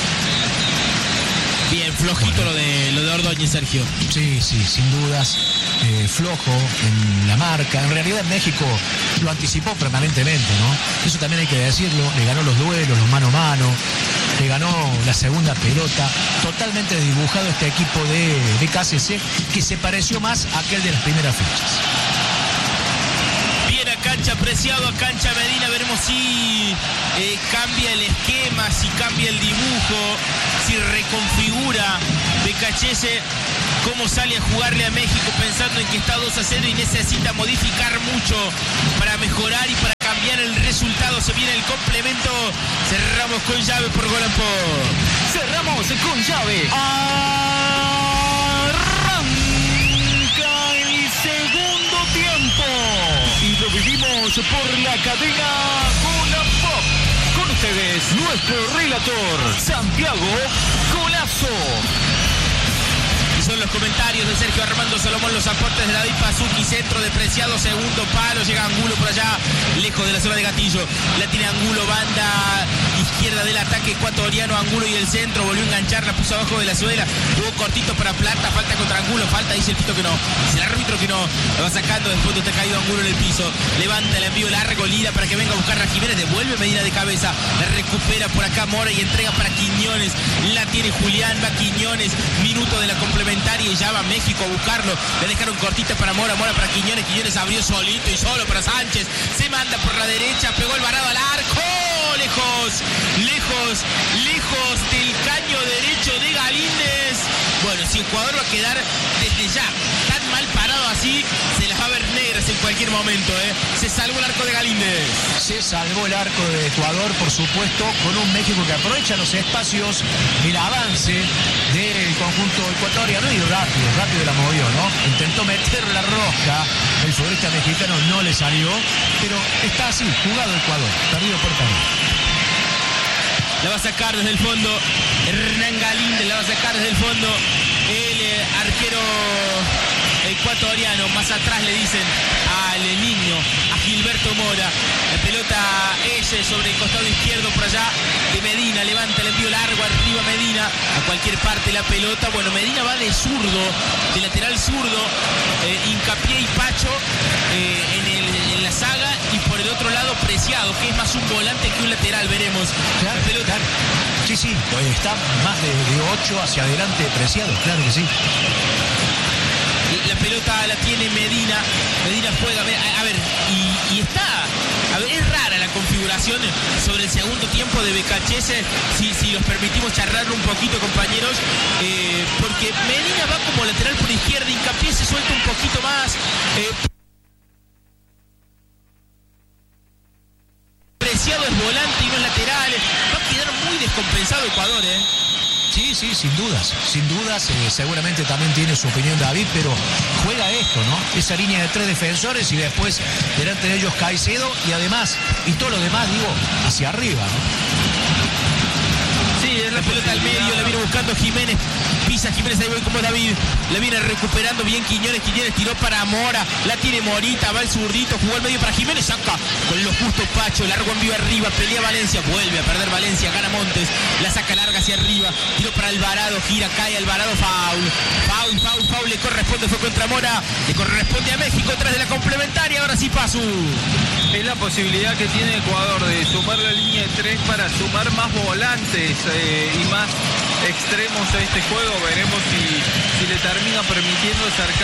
Bien, flojito lo de lo de Ordóñez, Sergio. Sí, sí, sin dudas. Eh, flojo en la marca. En realidad México lo anticipó permanentemente, ¿no? Eso también hay que decirlo. Le ganó los duelos, los mano a mano. Le ganó la segunda pelota. Totalmente dibujado este equipo de, de K C C, que se pareció más a aquel de las primeras fechas. Bien, a cancha Preciado, a cancha Medina. Veremos si eh, cambia el esquema, si cambia el dibujo, si reconfigura Becachese, cómo sale a jugarle a México pensando en que está dos a cero y necesita modificar mucho para mejorar y para cambiar el resultado. Se viene el complemento. Cerramos con llave por Golampó. Cerramos con llave. Arranca el segundo tiempo. Y lo vivimos por la cadena Golampó. Con ustedes, nuestro relator, Santiago Golazo. Son los comentarios de Sergio Armando Salomón, los aportes de David Pazuki, centro de Preciado, segundo palo, llega Angulo por allá, lejos de la zona de Gatillo, la tiene Angulo, banda izquierda del ataque ecuatoriano, Angulo y el centro, volvió a enganchar, la puso abajo de la suela, jugó cortito para Plata, falta contra Angulo, falta, dice el pito que no, dice el árbitro que no, lo va sacando, después de estar caído Angulo en el piso, levanta el envío largo, Lira para que venga a buscar a Jiménez, devuelve Medina de cabeza, la recupera por acá Mora y entrega para Quiñones, la tiene Julián, va Quiñones, minuto de la complementaria y ya va México a buscarlo, le dejaron cortita para Mora, Mora para Quiñones, Quiñones abrió solito y solo para Sánchez, se manda por la derecha, pegó el varado al arco, lejos, lejos, lejos del caño derecho de Galíndez. Bueno, si Ecuador va a quedar desde ya tan mal parado así, se las va a ver negras en cualquier momento, ¿eh? Se salvó el arco de Galíndez. Se salvó el arco de Ecuador, por supuesto, con un México que aprovecha los espacios, el avance del conjunto ecuatoriano y rápido, rápido la movió, ¿no? Intentó meter la rosca, el futbolista mexicano no le salió, pero está así, jugado Ecuador, perdido por perdido. La va a sacar desde el fondo Hernán Galíndez, la va a sacar desde el fondo el eh, arquero ecuatoriano. Más atrás le dicen al niño, a Gilberto Mora. La pelota ese sobre el costado izquierdo por allá de Medina. Levanta el envío largo arriba Medina. A cualquier parte la pelota. Bueno, Medina va de zurdo, de lateral zurdo. Eh, Hincapié y Pacho eh, en, el, en la saga. Y por el otro lado Preciado, que es más un volante que un lateral. Veremos. Claro, la pelota. Claro. Sí, sí, pues está más de, de ocho hacia adelante Preciado, claro que sí. La pelota la tiene Medina. Medina juega, a ver, a ver y, y está, a ver, es rara la configuración sobre el segundo tiempo de Becachese, si, si los permitimos charlarlo un poquito, compañeros, eh, porque Medina va como lateral por izquierda, Hincapié se suelta un poquito más. Eh, Preciado es volante y no es lateral. Va a quedar muy descompensado Ecuador, ¿eh? Sí, sí, sin dudas, sin dudas, eh, seguramente también tiene su opinión David, pero juega esto, ¿no? Esa línea de tres defensores y después delante de ellos Caicedo y además, y todo lo demás, digo, hacia arriba, ¿no? Sí, es la pelota al medio, la viene buscando Jiménez, pisa Jiménez, ahí voy como David, la viene recuperando bien Quiñones, Quiñones tiró para Mora, la tiene Morita, va el zurdito, jugó al medio para Jiménez, saca con lo justo Pacho, largo envío arriba, pelea Valencia, vuelve a perder Valencia, gana Montes, la saca larga hacia arriba, tiró para Alvarado, gira, cae Alvarado, foul, foul, foul, foul, le corresponde, fue contra Mora, le corresponde a México tras de la complementaria, ahora sí Pazu. Es la posibilidad que tiene Ecuador de sumar la línea de tres para sumar más volantes eh, y más extremos a este juego. Veremos si, si le termina permitiendo acercarse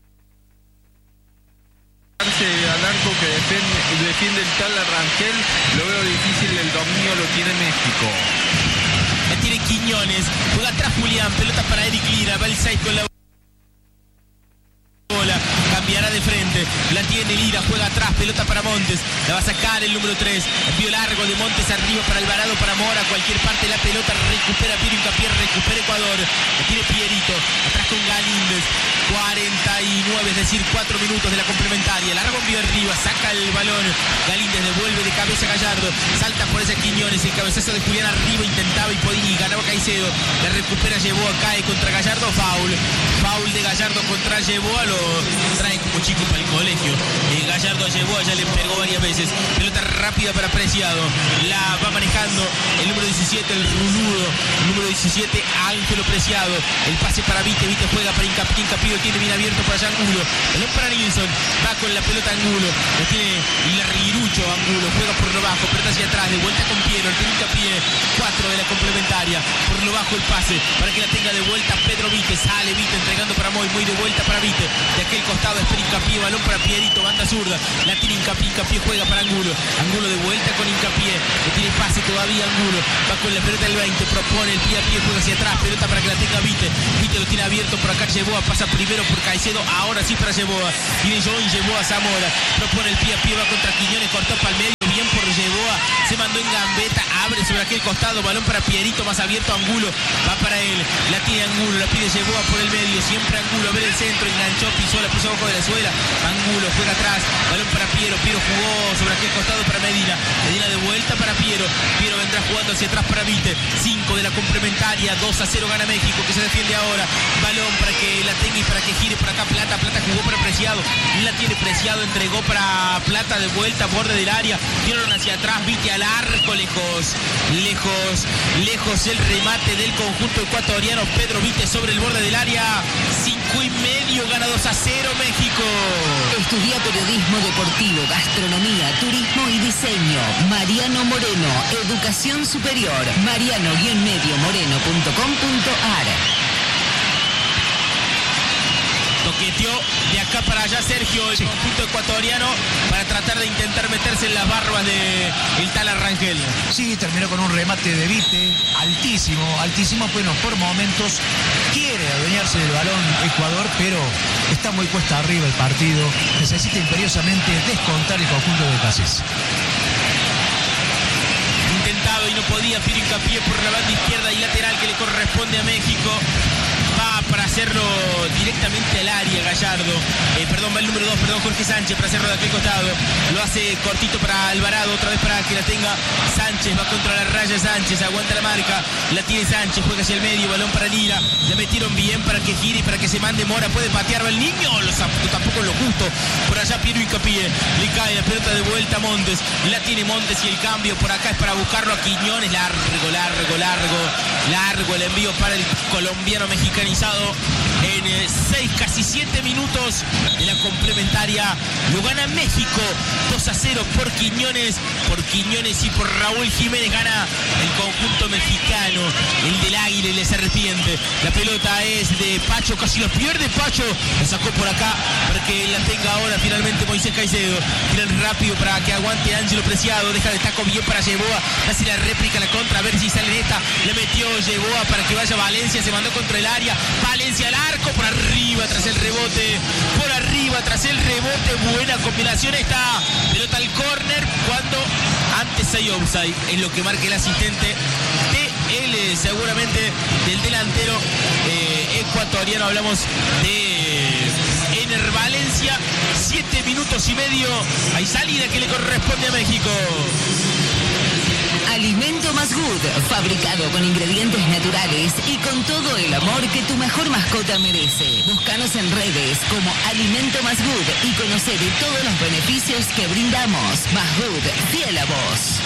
al arco que defiende, defiende el tal Rangel. Lo veo difícil, el dominio lo tiene México. La tiene Quiñones, juega atrás Julián, pelota para Eric Lira, va el seis con la bola, cambiará de frente, la tiene Lira, juega atrás, pelota para Montes, la va a sacar el número tres, envío largo de Montes arriba para Alvarado, para Mora, cualquier parte la pelota, recupera Piero Hincapié, recupera Ecuador, la tiene Pierito, atrás con Galíndez, cuarenta y nueve, es decir, cuatro minutos de la complementaria, largo envío arriba, saca el balón, Galíndez devuelve de cabeza a Gallardo, salta por ese Quiñones, el cabezazo de Julián arriba, intentaba y podía, y ganaba Caicedo, la recupera, llevó, cae contra Gallardo, foul, foul de Gallardo contra Llevó, lo trae como chico para el colegio, eh, Gallardo llevó, ya le pegó varias veces, pelota rápida para Preciado, la va manejando el número diecisiete, el ruludo, el número diecisiete, Ángelo Preciado, el pase para Vite, Vite juega para Hincapié, Hincapié lo tiene bien abierto para allá Angulo, balón para Nilsson, va con la pelota Angulo, lo tiene Larguirucho, Angulo, juega por lo bajo, pelota hacia atrás, de vuelta con Piero, el tiene Hincapié, cuatro de la complementaria, por lo bajo el pase, para que la tenga de vuelta Pedro Vite, sale Vite entregando para Moy, Moy de vuelta para Vite, de aquel costado espera Hincapié, balón para Pierito, banda zurda, la tiene Hincapié, Hincapié juega para Angulo, Angulo de vuelta con Hincapié, le tiene pase todavía Angulo, va con la pelota del veinte, propone el pie a pie, juega hacia atrás, pelota para que la tenga Vite, Vite lo tiene abierto por acá, Llevó, pasa primero por Caicedo, ahora sí para Llevó, viene John, Llevó a Zamora, propone el pie a pie, va contra Quiñones, cortó para el medio, bien por Llevó, aquel costado, balón para Pierito, más abierto, Angulo, va para él, la tiene Angulo, la pide Yeboa por el medio, siempre Angulo, a ver el centro, enganchó, pisó, la puso abajo de la suela, Angulo juega atrás, balón para Piero, Piero jugó sobre aquel costado para Medina, Medina de vuelta para Piero, Piero vendrá jugando hacia atrás para Vite, cinco de la complementaria, dos a cero gana México, que se defiende ahora, balón para que la tenga y para que gire por acá Plata, Plata jugó para Preciado, la tiene Preciado, entregó para Plata de vuelta, borde del área, tiraron hacia atrás, Vite al arco, lejos, lejos, lejos el remate del conjunto ecuatoriano, Pedro Vite sobre el borde del área, cinco y medio, gana dos a cero México. Estudia periodismo deportivo, gastronomía, turismo y diseño. Mariano Moreno, educación superior. mariano-medio moreno punto com punto ar. Toqueteó de acá para allá Sergio, el sí. conjunto ecuatoriano, para tratar de intentar meterse en las barbas del tal Arrangel. Sí, terminó con un remate de Vite, altísimo, altísimo, bueno, por momentos quiere adueñarse del balón Ecuador, pero está muy cuesta arriba el partido, necesita imperiosamente descontar el conjunto de Casés. Intentado y no podía, Piero hincapié por la banda izquierda y lateral que le corresponde a México. Va para hacerlo directamente al área Gallardo, eh, perdón, va el número dos, perdón, Jorge Sánchez para hacerlo de aquel costado, lo hace cortito para Alvarado, otra vez para que la tenga Sánchez, va contra la raya Sánchez, aguanta la marca, la tiene Sánchez, juega hacia el medio, balón para Lira, le metieron bien para que gire y para que se mande Mora, puede patear, va el niño, lo tampoco lo justo, por allá Piero hincapié, le cae la pelota de vuelta a Montes, la tiene Montes y el cambio por acá es para buscarlo a Quiñones, largo, largo, largo, largo el envío para el colombiano mexicano en seis, casi siete minutos de la complementaria. Lo gana México dos a cero por Quiñones, por Quiñones y por Raúl Jiménez gana el conjunto mexicano, el del Águila y la Serpiente. La pelota es de Pacho, casi lo pierde Pacho, la sacó por acá para que la tenga ahora finalmente Moisés Caicedo. Tiran rápido para que aguante Ángelo Preciado, deja de taco bien para Yeboa, hace la réplica, la contra, a ver si sale esta, le metió Yeboa para que vaya Valencia, se mandó contra el área, Valencia al arco, por arriba tras el rebote, por arriba tras el rebote, buena combinación esta, pelota al córner cuando antes hay offside, es lo que marca el asistente de él, seguramente del delantero eh, ecuatoriano, hablamos de Ener Valencia, siete minutos y medio, hay salida que le corresponde a México. Alimento Más Good, fabricado con ingredientes naturales y con todo el amor que tu mejor mascota merece. Búscanos en redes como Alimento Más Good y conoce de todos los beneficios que brindamos. Más Good, fiel a vos.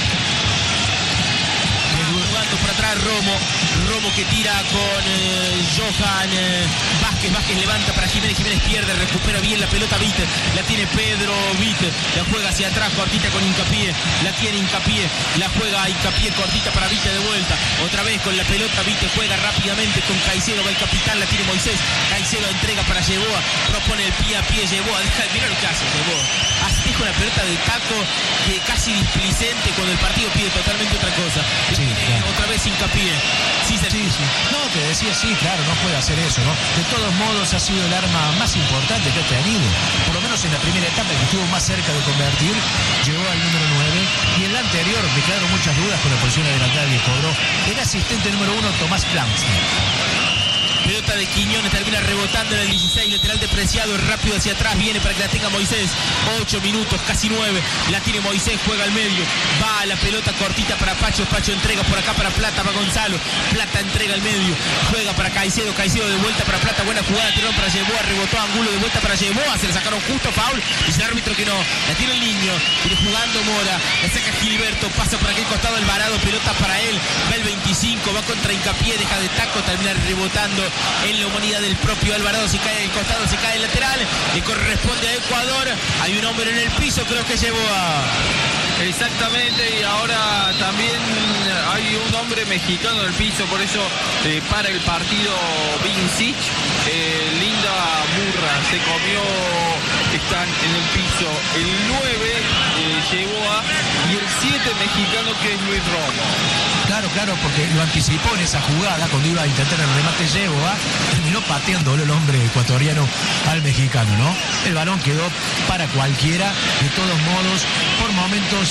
Jugando por atrás Romo, Romo que tira con eh, Johan eh, Vázquez, Vázquez levanta para Jiménez, Jiménez pierde, recupera bien la pelota Vite, la tiene Pedro Vite, la juega hacia atrás, cortita con Hincapié, la tiene Hincapié, la juega Hincapié, cortita para Vite de vuelta, otra vez con la pelota Vite, juega rápidamente con Caicedo, va el capitán, la tiene Moisés, Caicedo entrega para Yeboa, propone el pie a pie Yeboa, deja, mira lo que hace Yeboa, deja una pelota de taco que casi displicente cuando el partido pide totalmente otra cosa. Sí, claro. Otra vez Hincapié. Sí, sí, sí. No, te decía, sí, claro, no puede hacer eso, ¿no? De todos modos ha sido el arma más importante que ha tenido. Por lo menos en la primera etapa que estuvo más cerca de convertir, llegó al número nueve. Y en la anterior me quedaron muchas dudas con la posición adelantada que cobró el asistente número uno, Tomás Plankston. Pelota de Quiñones, termina rebotando en el dieciséis, lateral de Preciado, rápido hacia atrás, viene para que la tenga Moisés, ocho minutos, casi nueve, la tiene Moisés, juega al medio, va la pelota cortita para Pacho, Pacho entrega por acá para Plata, va Gonzalo, Plata entrega al medio, juega para Caicedo, Caicedo de vuelta para Plata, buena jugada, tiraron para Yeboa, rebotó Angulo de vuelta para Yeboa, se le sacaron justo, foul, dice el árbitro que no, la tiene el niño, viene jugando Mora, la saca Gilberto, pasa por aquel costado Alvarado, pelota para él, va el veinticinco, va contra Hincapié, deja de taco, termina rebotando en la humanidad del propio Alvarado, se cae en el costado, se cae el lateral, le corresponde a Ecuador, hay un hombre en el piso, creo que llevó a... Exactamente, y ahora también hay un hombre mexicano en el piso, por eso eh, para el partido Vincic, eh, Linda Murra se comió, están en el piso el nueve, eh, llevó a, y el siete mexicano que es Luis Romo. Claro, claro, porque lo anticipó en esa jugada cuando iba a intentar el remate Yeboa, terminó pateándolo el hombre ecuatoriano al mexicano, ¿no? El balón quedó para cualquiera, de todos modos, por momentos, eh, muchachos.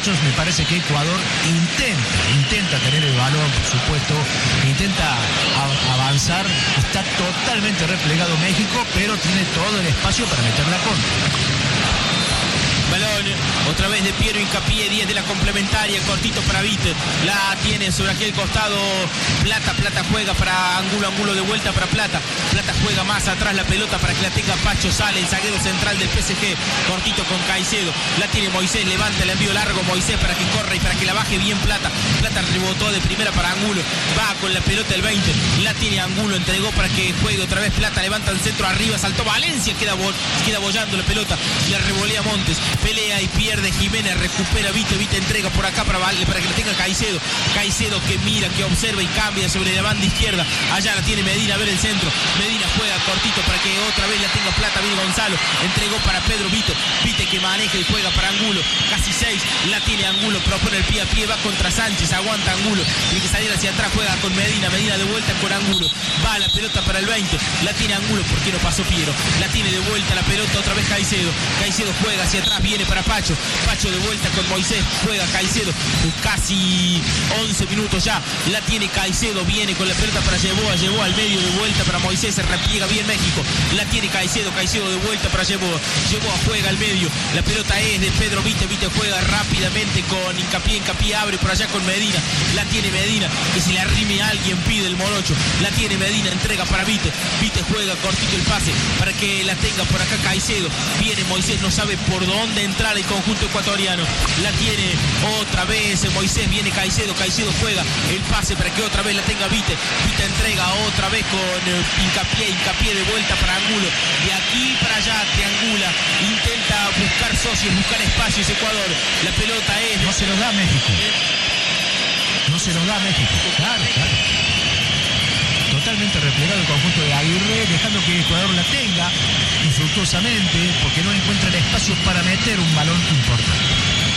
muchachos, me parece que Ecuador intenta, intenta tener el balón, por supuesto, intenta a, avanzar, está totalmente replegado México, pero tiene todo el espacio para meter la contra. Balón, otra vez de Piero Hincapié, diez de la complementaria, cortito para Vite, la tiene sobre aquel costado Plata, Plata juega para Angulo, Angulo de vuelta para Plata, Plata juega más atrás la pelota para que la tenga Pacho, sale el zaguero central del P S G, cortito con Caicedo, la tiene Moisés, levanta el envío largo Moisés para que corra y para que la baje bien Plata, Plata rebotó de primera para Angulo, va con la pelota el veinte, la tiene Angulo, entregó para que juegue otra vez Plata, levanta el centro arriba, saltó Valencia, queda, bo queda bollando la pelota, la revolea Montes, pelea y pierde Jiménez, recupera Vite, Vite entrega por acá para, para que la tenga Caicedo, Caicedo que mira, que observa y cambia sobre la banda izquierda, allá la tiene Medina, a ver el centro, Medina juega cortito para que otra vez la tenga Plata, viene Gonzalo, entregó para Pedro Vite, Vite que maneja y juega para Angulo, casi seis, la tiene Angulo, propone el pie a pie, va contra Sánchez, aguanta Angulo, tiene que salir hacia atrás, juega con Medina, Medina de vuelta con Angulo, va la pelota para el veinte, la tiene Angulo, ¿por qué no pasó Piero? La tiene de vuelta la pelota, otra vez Caicedo, Caicedo juega hacia atrás, viene para Pacho, Pacho de vuelta con Moisés, juega Caicedo, casi once minutos ya, la tiene Caicedo, viene con la pelota para Yeboa, Yeboa al medio de vuelta para Moisés, se repliega bien México, la tiene Caicedo, Caicedo de vuelta para Yeboa, Yeboa juega al medio, la pelota es de Pedro Vite, Vite juega rápidamente con Hincapié, Hincapié abre por allá con Medina, la tiene Medina, que se le arrime a alguien, pide el morocho, la tiene Medina, entrega para Vite, Vite juega cortito el pase para que la tenga por acá Caicedo, viene Moisés, no sabe por dónde entrar el conjunto ecuatoriano, la tiene otra vez Moisés, viene Caicedo, Caicedo juega el pase para que otra vez la tenga Vite, Vite entrega otra vez con eh, Hincapié, Hincapié de vuelta para Angulo, de aquí para allá triangula, intenta buscar socios, buscar espacios Ecuador, la pelota es... No se los da México, no se los da México, claro, claro. Totalmente replegado el conjunto de Aguirre, dejando que Ecuador la tenga infructuosamente porque no encuentra el espacio para meter un balón importante.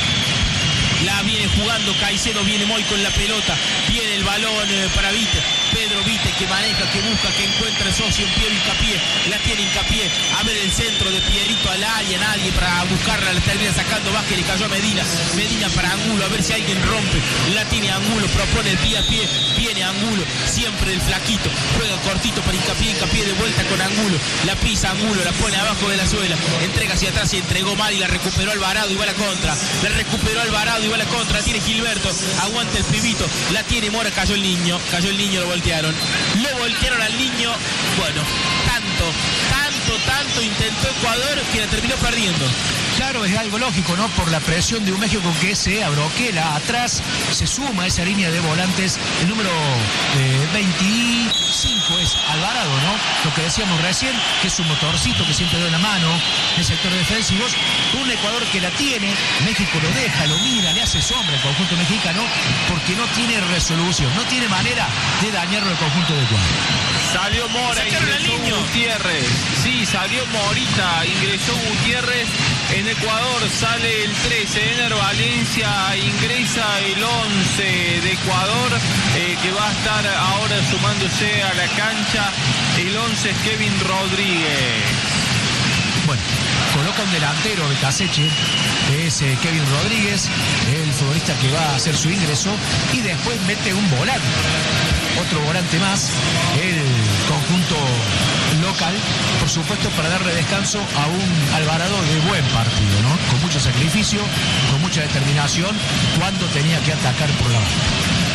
La viene jugando Caicedo, viene Moy con la pelota, viene el balón eh, para Vite, Pedro Vite que maneja, que busca, que encuentra el socio en Piero Hincapié, la tiene Hincapié, a ver el centro de Pierito al área, nadie para buscarla, la termina sacando Vázquez, le cayó a Medina, Medina para Angulo, a ver si alguien rompe, la tiene Angulo, propone el pie a pie, viene Angulo, siempre el flaquito, juega cortito para Hincapié, Hincapié de vuelta con Angulo, la pisa Angulo, la pone abajo de la suela, entrega hacia atrás y entregó mal y la recuperó Alvarado y va a la contra, la recuperó Alvarado y va a la contra, la tiene Gilberto, aguanta el pibito, la tiene Mora, cayó el niño, cayó el niño, lo voltearon, lo voltearon al niño, bueno, tanto, tanto, tanto intentó Ecuador que la terminó perdiendo. Claro, es algo lógico, ¿no? Por la presión de un México que se abroquela atrás, se suma a esa línea de volantes, el número eh, veinticinco es Alvarado, ¿no? Lo que decíamos recién, que es un motorcito que siempre da la mano en el sector defensivos, un Ecuador que la tiene, México lo deja, lo mira, le hace sombra al conjunto mexicano, porque no tiene resolución, no tiene manera de dañarlo al conjunto de Ecuador. Salió Mora, ingresó Gutiérrez. Sí, salió Morita, ingresó Gutiérrez. En Ecuador sale el trece, Ener Valencia ingresa el once de Ecuador, eh, que va a estar ahora sumándose a la cancha. El once es Kevin Rodríguez. Bueno, coloca un delantero de Caseche, que es eh, Kevin Rodríguez, el futbolista que va a hacer su ingreso, y después mete un volante, otro volante más, el conjunto local, por supuesto para darle descanso a un Alvarado de buen partido, ¿no? Con mucho sacrificio, con mucha determinación, cuando tenía que atacar por la banda.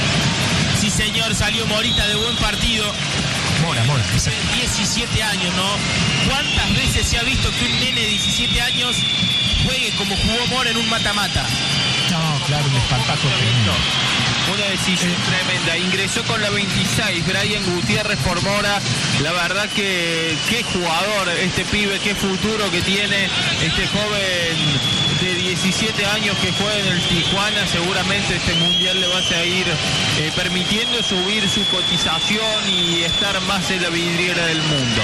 Sí señor, salió Morita de buen partido. Mora, Mora. diecisiete años, ¿no? ¿Cuántas veces se ha visto que un nene de diecisiete años juegue como jugó Mora en un mata-mata? No, claro, un espantajo tremendo. Una decisión eh. tremenda. Ingresó con la veintiséis, Brian Gutiérrez por Mora. La verdad que qué jugador este pibe, qué futuro que tiene este joven de diecisiete años que juega en el Tijuana. Seguramente este mundial le va a seguir eh, permitiendo subir su cotización y estar más en la vidriera del mundo.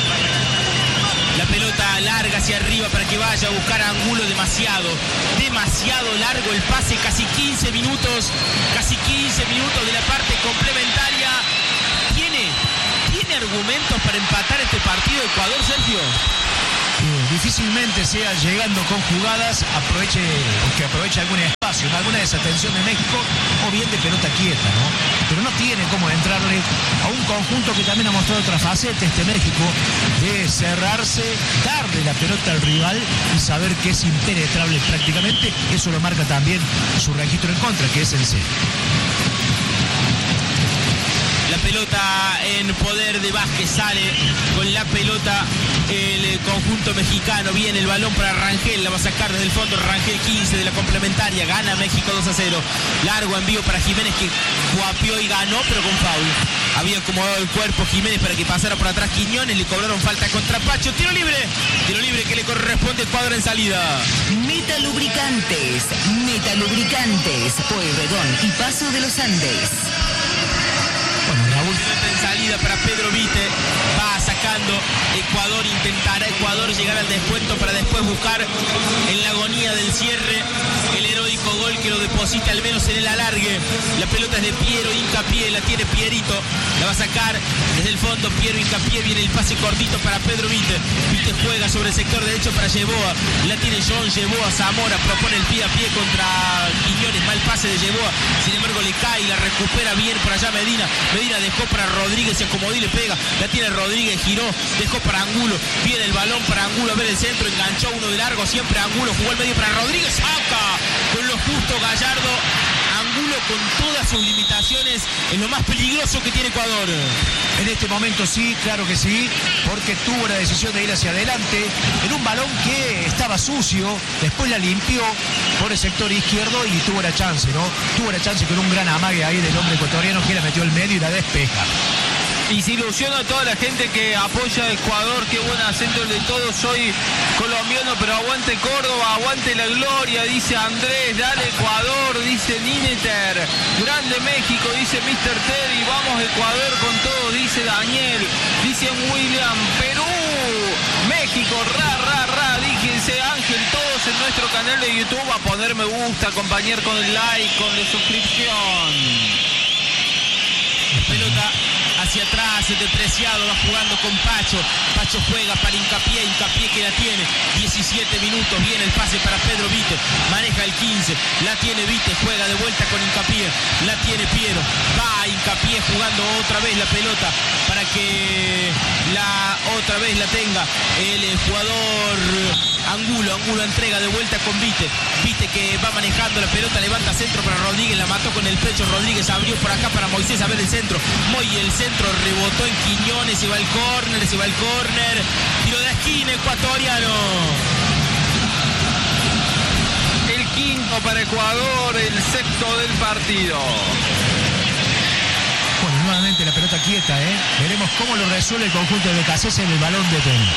La pelota larga hacia arriba para que vaya a buscar a Angulo, demasiado, demasiado largo el pase, casi quince minutos, casi quince minutos de la parte complementaria. ¿Tiene, ¿tiene argumentos para empatar este partido Ecuador, Sergio? eh, difícilmente sea llegando con jugadas, aproveche, que aproveche algún espacio, alguna desatención de México, o bien de pelota quieta, ¿no? Pero no tiene cómo entrarle a un conjunto que también ha mostrado otra faceta, este México, de cerrarse, darle la pelota al rival y saber que es impenetrable prácticamente. Eso lo marca también su registro en contra, que es el cero. La pelota en poder de Vázquez, sale con la pelota el conjunto mexicano. Viene el balón para Rangel, la va a sacar desde el fondo. Rangel quince de la complementaria, gana México dos a cero. Largo envío para Jiménez, que guapió y ganó, pero con foul. Había acomodado el cuerpo Jiménez para que pasara por atrás Quiñones, le cobraron falta contra Pacho. Tiro libre, tiro libre que le corresponde al cuadro en salida. Meta Lubricantes, Meta Lubricantes, Pueyrredón y Paso de los Andes. Bueno, Raúl. En salida para Pedro Vite, va sacando Ecuador, intentará Ecuador llegar al descuento para después buscar en la agonía del cierre el heroico gol que lo deposita al menos en el alargue. La pelota es de Piero Hincapié, la tiene Pierito, la va a sacar desde el fondo Piero Hincapié, viene el pase cortito para Pedro Vite. Vite juega sobre el sector derecho para Yeboa, la tiene John Yeboa, Zamora propone el pie a pie contra Quiñones, mal pase de Yeboa, sin embargo le cae y la recupera bien por allá Medina. Medina dejó para Rodríguez, se acomodó y le pega, la tiene Rodríguez, giró, dejó para Angulo, viene el balón para Angulo a ver el centro, enganchó uno de largo, siempre Angulo, jugó al medio para Rodríguez, saca con lo justo Gallardo. Angulo con todas sus limitaciones es lo más peligroso que tiene Ecuador. En este momento sí, claro que sí, porque tuvo la decisión de ir hacia adelante en un balón que estaba sucio, después la limpió por el sector izquierdo y tuvo la chance, ¿no? Tuvo la chance con un gran amague ahí del hombre ecuatoriano que la metió al medio y la despeja. Y se ilusiona a toda la gente que apoya a Ecuador. Qué buen acento el de todos. Soy colombiano, pero aguante Córdoba, aguante la gloria, dice Andrés. Dale Ecuador, dice Nineter. Grande México, dice mister Terry. Vamos Ecuador con todo, dice Daniel. Dice William. Perú, México, ra, ra, ra. Díjense Ángel, todos en nuestro canal de YouTube a poner me gusta, acompañar con el like, con la suscripción. Pelota hacia atrás, de Preciado, va jugando con Pacho. Pacho juega para Hincapié, Hincapié que la tiene. diecisiete minutos, viene el pase para Pedro Vite. Maneja el quince, la tiene Vite, juega de vuelta con Hincapié. La tiene Piero, va Hincapié jugando otra vez la pelota para que la otra vez la tenga el jugador Angulo. Angulo entrega de vuelta con Vite. Vite que va manejando la pelota, levanta centro para Rodríguez, la mató con el pecho. Rodríguez abrió por acá para Moisés a ver el centro. Moy el centro rebotó en Quiñones, se va el córner, se va el córner. Tiro de esquina ecuatoriano. El quinto para Ecuador, el sexto del partido. Bueno, nuevamente la pelota quieta, ¿eh? Veremos cómo lo resuelve el conjunto de Becasese en el balón de Perú.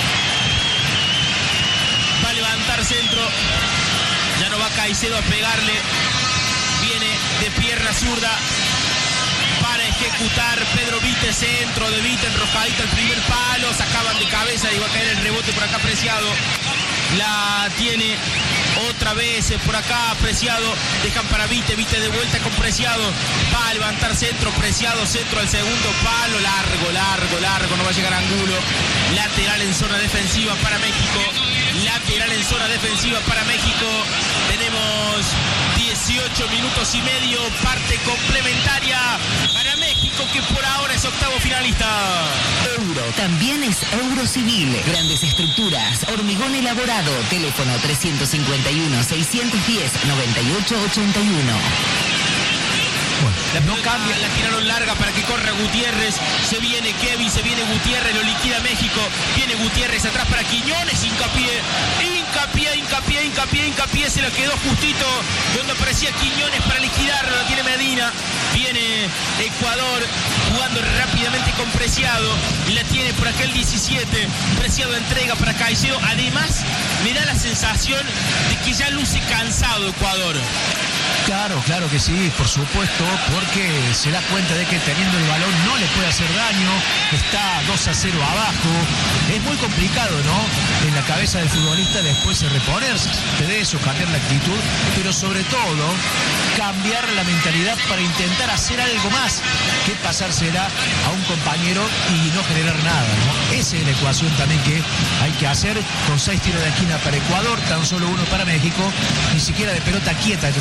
Va a levantar centro. Ya no va Caicedo a pegarle. Viene de pierna zurda para ejecutar Pedro Vite, centro de Vite, enrojadita el primer palo, sacaban de cabeza y va a caer el rebote por acá Preciado. La tiene otra vez por acá Preciado, dejan para Vite, Vite de vuelta con Preciado, va a levantar centro, Preciado, centro al segundo palo, largo, largo, largo, no va a llegar Angulo. Lateral en zona defensiva para México, lateral en zona defensiva para México. Tenemos dieciocho minutos y medio, parte complementaria para México, que por ahora es octavo finalista. Euro, también es Eurocivil. Grandes estructuras, hormigón elaborado. Teléfono trescientos cincuenta y uno, seiscientos diez, noventa y ocho ochenta y uno. Bueno, La no pelota cambia. la tiraron larga para que corra Gutiérrez. Se viene Kevin, se viene Gutiérrez, lo liquida México. Viene Gutiérrez atrás para Quiñones, Hincapié. Hincapié, Hincapié, Hincapié, Hincapié. Se la quedó justito donde aparecía Quiñones para liquidarlo. La tiene Medina. Viene Ecuador jugando rápidamente con Preciado. Y la tiene por acá el diecisiete. Preciado entrega para Caicedo. Además, me da la sensación de que ya luce cansado Ecuador. Claro, claro que sí, por supuesto, porque se da cuenta de que teniendo el balón no le puede hacer daño, está dos a cero abajo. Es muy complicado, ¿no? En la cabeza del futbolista después de reponerse de eso, cambiar la actitud, pero sobre todo cambiar la mentalidad para intentar hacer algo más que pasársela a un compañero y no generar nada, ¿no? Esa es la ecuación también que hay que hacer, con seis tiros de esquina para Ecuador, tan solo uno para México, ni siquiera de pelota quieta